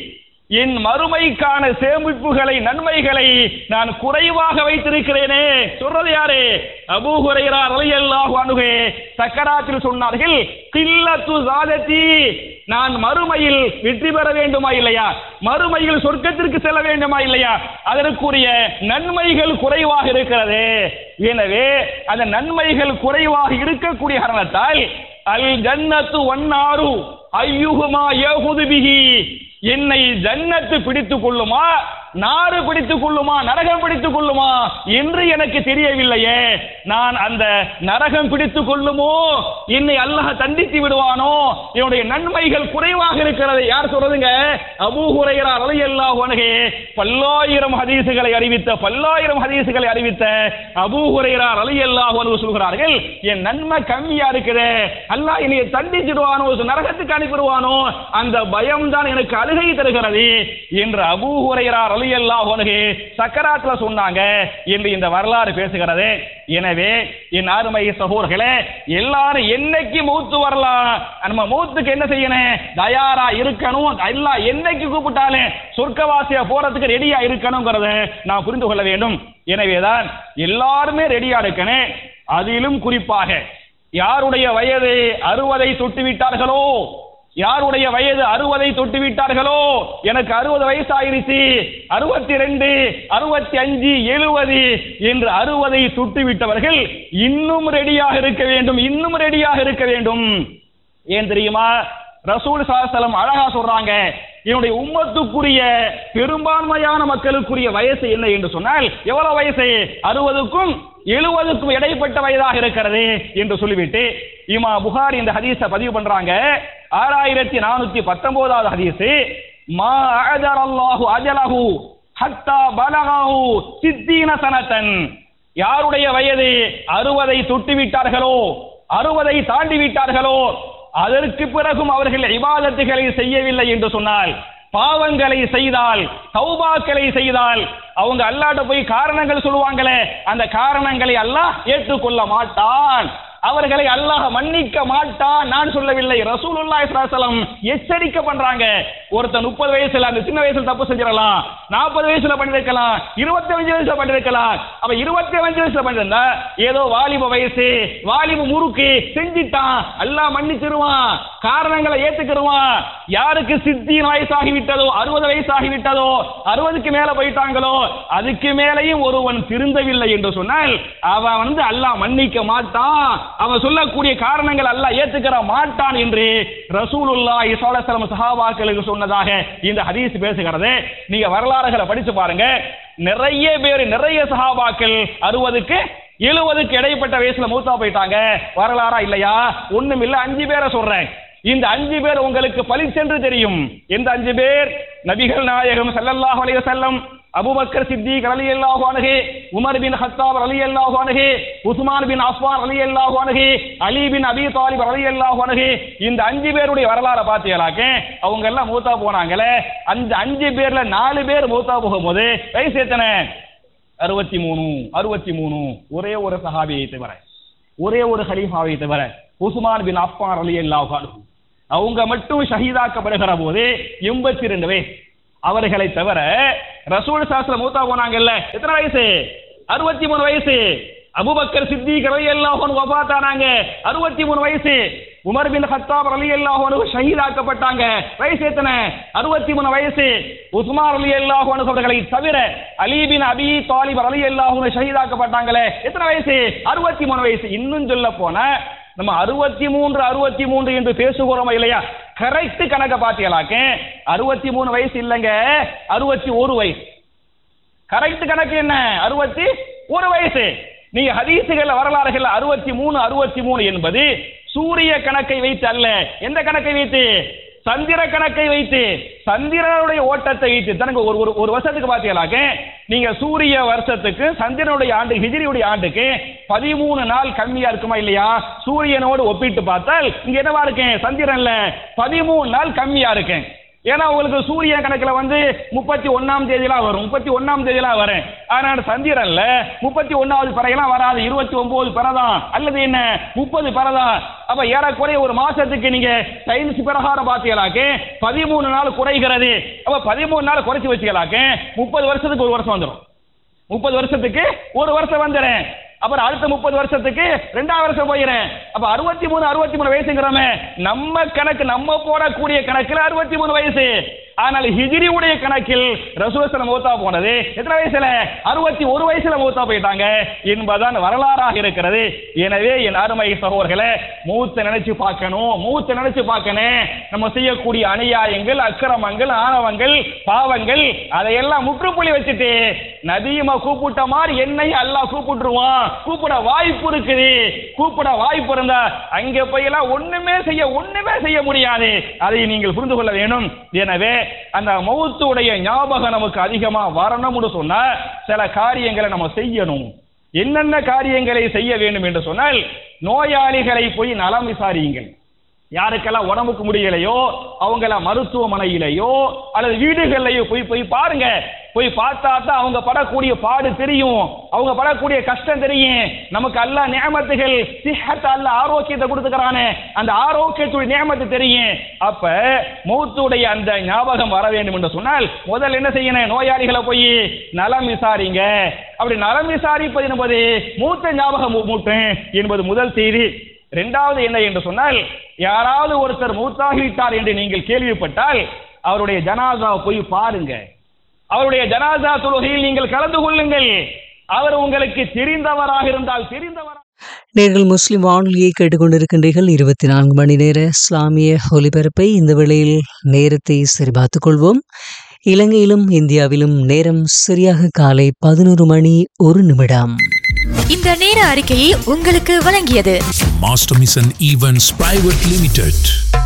[SPEAKER 7] என் மறுமைக்கான சேமிப்புகளை நன்மைகளை நான் குறைவாக வைத்திருக்கிறேனே. சொல்றது யாரு? அபூ ஹுரைரா ரலியல்லாஹு அன்ஹு சக்கராத்தில் சொன்னார்கள், கில்லத்து ஜாததி, நான் மறுமையில் வெற்றி பெற வேண்டுமா இல்லையா, மறுமையில் சொர்க்கத்திற்கு செல்ல வேண்டுமா இல்லையா, அதற்குரிய நன்மைகள் குறைவாக இருக்கிறது. எனவே அந்த நன்மைகள் குறைவாக இருக்கக்கூடிய காரணத்தால் அல் ஜன்னத்து வன்னாரு ஐயுஹுமா யஹுது பிஹி, என்னை ஜன்னத்து பிடித்துக் கொள்ளுமா, நாறு பிடித்துக் கொள்ளுமா, நரகம் பிடித்துக் கொள்ளுமா என்று எனக்கு தெரியவில்லையே. நான் அந்த நரகம் பிடித்துக் கொள்ளுமோ, என்னை அல்லாஹ் தண்டித்து விடுவானோ, என்னுடைய நன்மைகள் குறைவாக இருக்கிறது. யார் சொல்றதுங்க? அபூ ஹுரைரா ரலியல்லாஹு அன்ஹு பல்லாயிரம் ஹதீசுகளை அறிவித்த பல்லாயிரம் ஹதீசுகளை அறிவித்த அபூ ஹுரைரா ரலியல்லாஹு அன்ஹு சொல்கிறார்கள், என் நன்மை கம்மியா இருக்குது, அல்லாஹ் என்னை தண்டிச்சிடுவானோ, நரகத்துக்கு அனுப்பிடுவானோ, அந்த பயம் தான் எனக்கு அழுகை தருகிறது என்று அபூ ஹுரைரா ரலியல்லாஹு அன்ஹு சக்கராத்துல சொன்னாங்க என்று இந்த வரலாறு பேசுகிறது. எனவே என் அருமை சகோதரர்களே, எல்லாரும் என்னைக்கு மௌத்து வரலாம், நம்ம மௌத்துக்கு என்ன செய்யணும், தயாரா இருக்கணும். எல்லாம் என்னைக்கு கூப்பிட்டாலும் சொர்க்கவாசியா போறதுக்கு ரெடியா இருக்கணும்ங்கறத நான் புரிந்து கொள்ள வேண்டும். எனவேதான் எல்லாருமே ரெடியா இருக்கணும். அதிலும் குறிப்பாக யாருடைய வயது அறுபதை தொட்டு விட்டார்களோ, யாருடைய வயது அறுபதை தொட்டு விட்டார்களோ, எனக்கு அறுபது வயசு ஆயிருச்சு, அறுபத்தி ரெண்டு அறுபத்தி அஞ்சு எழுபது என்று அறுபதை தொட்டு விட்டவர்கள் இன்னும் ரெடியாக இருக்க வேண்டும், இன்னும் ரெடியாக இருக்க வேண்டும். ஏன் தெரியுமா? ரசூல் ஸல்லல்லாஹு அலைஹி வஸல்லம் அழகா சொல்றாங்க, என்னுடைய உம்மத்துக்குரிய பெரும்பான்மையான மக்களுக்குரிய வயசு என்ன என்று சொன்னால் எவ்வளவு வயசு? அறுபதுக்கும் எழுபதுக்கும் இடைப்பட்ட வயதாக இருக்கிறது என்று சொல்லிவிட்டு இமாம் புகாரி இந்த ஹதீஸை பதிவு பண்றாங்க. ஆறாயிரத்தி நானூத்தி பத்தொன்பதாவது ஹதீஸ், மா அஜரல்லாஹு அஜலஹு ஹத்தா பலகஹு சித்தீன சனதன், யாருடைய வயது அறுபதை தொட்டு விட்டார்களோ, அறுபதை தாண்டி விட்டார்களோ, அதற்கு பிறகும் அவர்கள் இபாதத்துகளை செய்யவில்லை என்று சொன்னால், பாவங்களை செய்தால், தௌபாக்களை செய்தால், அவங்க அல்லாஹ்ட்ட போய் காரணங்கள் சொல்லுவாங்களே, அந்த காரணங்களை அல்லாஹ் ஏற்றுக்கொள்ள மாட்டான், அவர்களை அல்லாஹ் மன்னிக்க மாட்டான். நான் சொல்லவில்லை, ரசூலுல்லாஹி ஸல்லல்லாஹு அலைஹி வஸல்லம் எச்சரிக்கை பண்றாங்க. ஒருத்தன் முப்பது வயசுல அந்த சின்ன வயசுல தப்பு செஞ்சிடலாம், நாற்பது வயசுல பண்ணிருக்கலாம், இருபத்தி அஞ்சு வயசுல பண்ணிருக்கலாம். அப்ப இருபத்தி அஞ்சு வயசுல பண்ணிருந்தா ஏதோ வாலிப வயசு, வாலிப முறுக்கு செஞ்சிட்டான், அல்லாஹ் மன்னிச்சிருவான், காரணங்களை ஏத்துக்கிடுவான். யாருக்கு சித்தியின் வயசாகி விட்டதோ, அறுபது வயசாகி விட்டதோ, அறுபதுக்கு மேல போயிட்டாங்களோ, அதுக்கு மேலையும் ஒருவன் திருந்தவில்லை என்று சொன்னால் அவன் வந்து அல்லாஹ் மன்னிக்க மாட்டான், அவன் சொல்லக்கூடிய காரணங்கள் அல்லாஹ் ஏத்துக்கிற மாட்டான் என்று ரசூலுல்லாஹி ஸல்லல்லாஹு அலைஹி வஸல்லம் சஹாபாக்களுக்கு சொன்னதாக இந்த ஹதீஸ் பேசுகிறது. நீங்க வரலாறுகளை படிச்சு பாருங்க. நிறைய பேர், நிறைய சஹாபாக்கள் அறுபதுக்கு எழுபதுக்கு இடைப்பட்ட வயசுல மூத்தா போயிட்டாங்க. வரலாறா இல்லையா? ஒண்ணும் இல்ல, அஞ்சு பேரை சொல்றேன். இந்த அஞ்சு பேர் உங்களுக்கு பளிச்சென்று தெரியும். எந்த அஞ்சு பேர்? நபிகள் நாயகம் ஸல்லல்லாஹு அலைஹி வஸல்லம், அபூபக்கர் சித்திக் ரலியல்லாஹு அன்ஹு, உமர் பின் கத்தாப் ரலியல்லாஹு அன்ஹு, உஸ்மான் பின் அஃபான் ரலியல்லாஹு அன்ஹு, அலி பின் அபி தாலிப் ரலியல்லாஹு அன்ஹு. இந்த அஞ்சு பேருடைய வரலாறை பார்த்தீங்களாக்க அவங்க எல்லாம் மூத்தா போனாங்களே, அந்த அஞ்சு பேர்ல நாலு பேர் மூத்தா போகும்போது வயசு எத்தனை? அறுபத்தி மூணு அறுபத்தி மூணு ஒரே ஒரு சஹாபியை தவிர, ஒரே ஒரு ஹலீஃபாவை தவிர, உஸ்மான் பின் அஃபான் ரலியல்லாஹு அன்ஹு. அவங்க மட்டும் ஷஹீதாக்கப்படுகிற போது எண்பத்தி ரெண்டு வயசு. அவர்களை தவிர ரசூல் சாஸ்திர மூத்தா போனாங்கல்ல, எத்தனை வயசு? அறுபத்தி மூணு வயசு. அபூபக்கர் சித்திக் ரலியல்லாஹு அன்ஹு வஃபாத்தானாங்க, அறுபத்தி மூணு வயசு. உமர் பின் கத்தாப் ரலியல்லாஹு அன்ஹு ஷஹீதாக்கப்பட்டாங்க, வயசு எத்தனை? அறுபத்தி மூணு வயசு. உஸ்மான் ரலியல்லாஹு அன்ஹு அவர்களை தவிர அலி பின் அபி தாலிப் ரலியல்லாஹு அன்ஹு ஷஹீதாக்கப்பட்டாங்களே, எத்தனை வயசு? அறுபத்தி மூணு வயசு. இன்னும் சொல்ல போன நம்ம அறுபத்தி மூன்று அறுபத்தி மூன்று என்று பேசுகிறோம் இல்லையா, கரெக்ட் கணக்க பாத்தீங்களாக்க அறுபத்தி மூணு வயசு இல்லைங்க, அறுபத்தி ஒரு வயசு. கரெக்ட் கணக்கு என்ன? அறுபத்தி ஒரு வயசு. நீங்க ஹதீசுகள் வரலாறுகள் அறுபத்தி மூணு அறுபத்தி மூணு என்பது சூரிய கணக்கை வைத்து அல்ல. எந்த கணக்கை வைத்து? சந்திர கணக்கை வைத்து, சந்திரனுடைய ஓட்டத்தை வைத்து. தனக்கு ஒரு ஒரு வருஷத்துக்கு பாத்தீங்களாக்க நீங்க சூரிய வருஷத்துக்கு சந்திரனுடைய ஆண்டு ஹிஜ்ரியுடைய ஆண்டுக்கு பதிமூணு நாள் கம்மியா இருக்குமா இல்லையா? சூரியனோடு ஒப்பிட்டு பார்த்தால் இங்க என்னவா இருக்கு? சந்திரன்ல பதிமூணு நாள் கம்மியா இருக்கு. ஏன்னா உங்களுக்கு சூரிய கணக்குல வந்து முப்பத்தி ஒன்னாம் தேதியெல்லாம் வரும், முப்பத்தி ஒன்னாம் தேதியெல்லாம் வரும். ஆனால் சந்திரன்ல முப்பத்தி ஒன்னாவது பிறையெல்லாம் வராது, இருபத்தி ஒன்பது பிறதான் அல்லது என்ன முப்பது பிறதான். அப்ப ஏறக்குறைய ஒரு மாசத்துக்கு நீங்க சயின்ஸ் பிரகாரம் பாத்தீங்களாக்க பதிமூணு நாள் குறைகிறது. அப்ப பதிமூணு நாள் குறைச்சு வச்சுக்கலாக்க முப்பது வருஷத்துக்கு ஒரு வருஷம் வந்துடும். முப்பது வருஷத்துக்கு ஒரு வருஷம் வந்துடுறேன். அப்புறம் அடுத்த முப்பது வருஷத்துக்கு ரெண்டாவது வருஷம் போயிடுறேன். அப்ப அறுபத்தி மூணு அறுபத்தி மூணு வயசுங்கிறோமே, நம்ம கணக்கு நம்ம போடக்கூடிய கணக்கில் அறுபத்தி மூணு வயசு. ஆனால் ஹிஜ்ரியுடைய கணக்கில் ரசூல் ஸல்லல்லாஹு மௌத்தா போனது எத்தனை வயசுல? அறுபத்தி ஒரு வயசுல மௌத்தா போயிட்டாங்க என்பதுதான் வரலாறாக இருக்கிறது. எனவே என் அருமை சகோதரர்களே, மூத்த நினைச்சு பார்க்கணும், மூத்த நினைச்சு பார்க்கணும். நம்ம செய்யக்கூடிய அநியாயங்கள், அக்கிரமங்கள், ஆணவங்கள், பாவங்கள் அதையெல்லாம் முற்றுப்புள்ளி வச்சுட்டு நபியுமா கூப்பிட்ட மாதிரி என்னை அல்லாஹ் கூப்பிட்டுருவான். கூப்பிட வாய்ப்பு இருக்குது. கூப்பிட வாய்ப்பு இருந்தா அங்க போய் எல்லாம் ஒண்ணுமே செய்ய ஒண்ணுமே செய்ய முடியாது. அதை நீங்கள் புரிந்து கொள்ள வேண்டும். எனவே அந்த மௌத்துடைய ஞாபகம் நமக்கு அதிகமா வரணும்னு சொன்னா சில காரியங்களை நம்ம செய்யணும். என்னென்ன காரியங்களை செய்ய வேண்டும் என்று சொன்னால், நோயாளிகளை போய் நலம் விசாரியுங்கள். யாருக்கெல்லாம் உடம்புக்கு முடியலையோ அவங்கள மருத்துவமனையிலேயோ அல்லது வீடுகள்லையோ போய் போய் பாருங்க. போய் பார்த்தா தான் அவங்க படக்கூடிய பாடு தெரியும், அவங்க படக்கூடிய கஷ்டம் தெரியும். நமக்கு அல்லாஹ் நியமத்துகள் சிஹத் அல்லாஹ் ஆரோக்கியத்தை கொடுத்துக்கிறானே, அந்த ஆரோக்கியத்துடைய நியமத்து தெரியும். அப்ப மௌத்துடைய அந்த ஞாபகம் வர வேண்டும் என்று சொன்னால் முதல்ல என்ன செய்யணும்? நோயாளிகளை போய் நலம் விசாரிங்க. அப்படி நலம் விசாரிப்பது என்பது மூத்த ஞாபகம் மூட்டும் என்பது முதல் செய்தி. இரண்டாவது என்ன என்று சொன்னால், யாராவது ஒருத்தர் மூத்தாகிவிட்டார் என்று நீங்கள் கேள்விப்பட்டால் அவருடைய ஜனாசாவை போய் பாருங்க. அவருடைய ஜனாசா தொழுகையில் நீங்கள் கலந்து கொள்ளுங்கள். அவர் உங்களுக்கு தெரிந்தவராக இருந்தால் தெரிந்தவராக.
[SPEAKER 2] நேர்கள் முஸ்லிம் வானொலியை கேட்டுக்கொண்டிருக்கின்றீர்கள். இருபத்தி நான்கு மணி நேர இஸ்லாமிய ஒலிபரப்பை இந்த வேளையில் நேரத்தை சரிபார்த்துக் கொள்வோம். இலங்கையிலும் இந்தியாவிலும் நேரம் சரியாக காலை பதினோரு மணி ஒரு நிமிடம்.
[SPEAKER 8] இந்த நேர அறிக்கையை உங்களுக்கு வழங்கியது
[SPEAKER 5] master mission events private limited.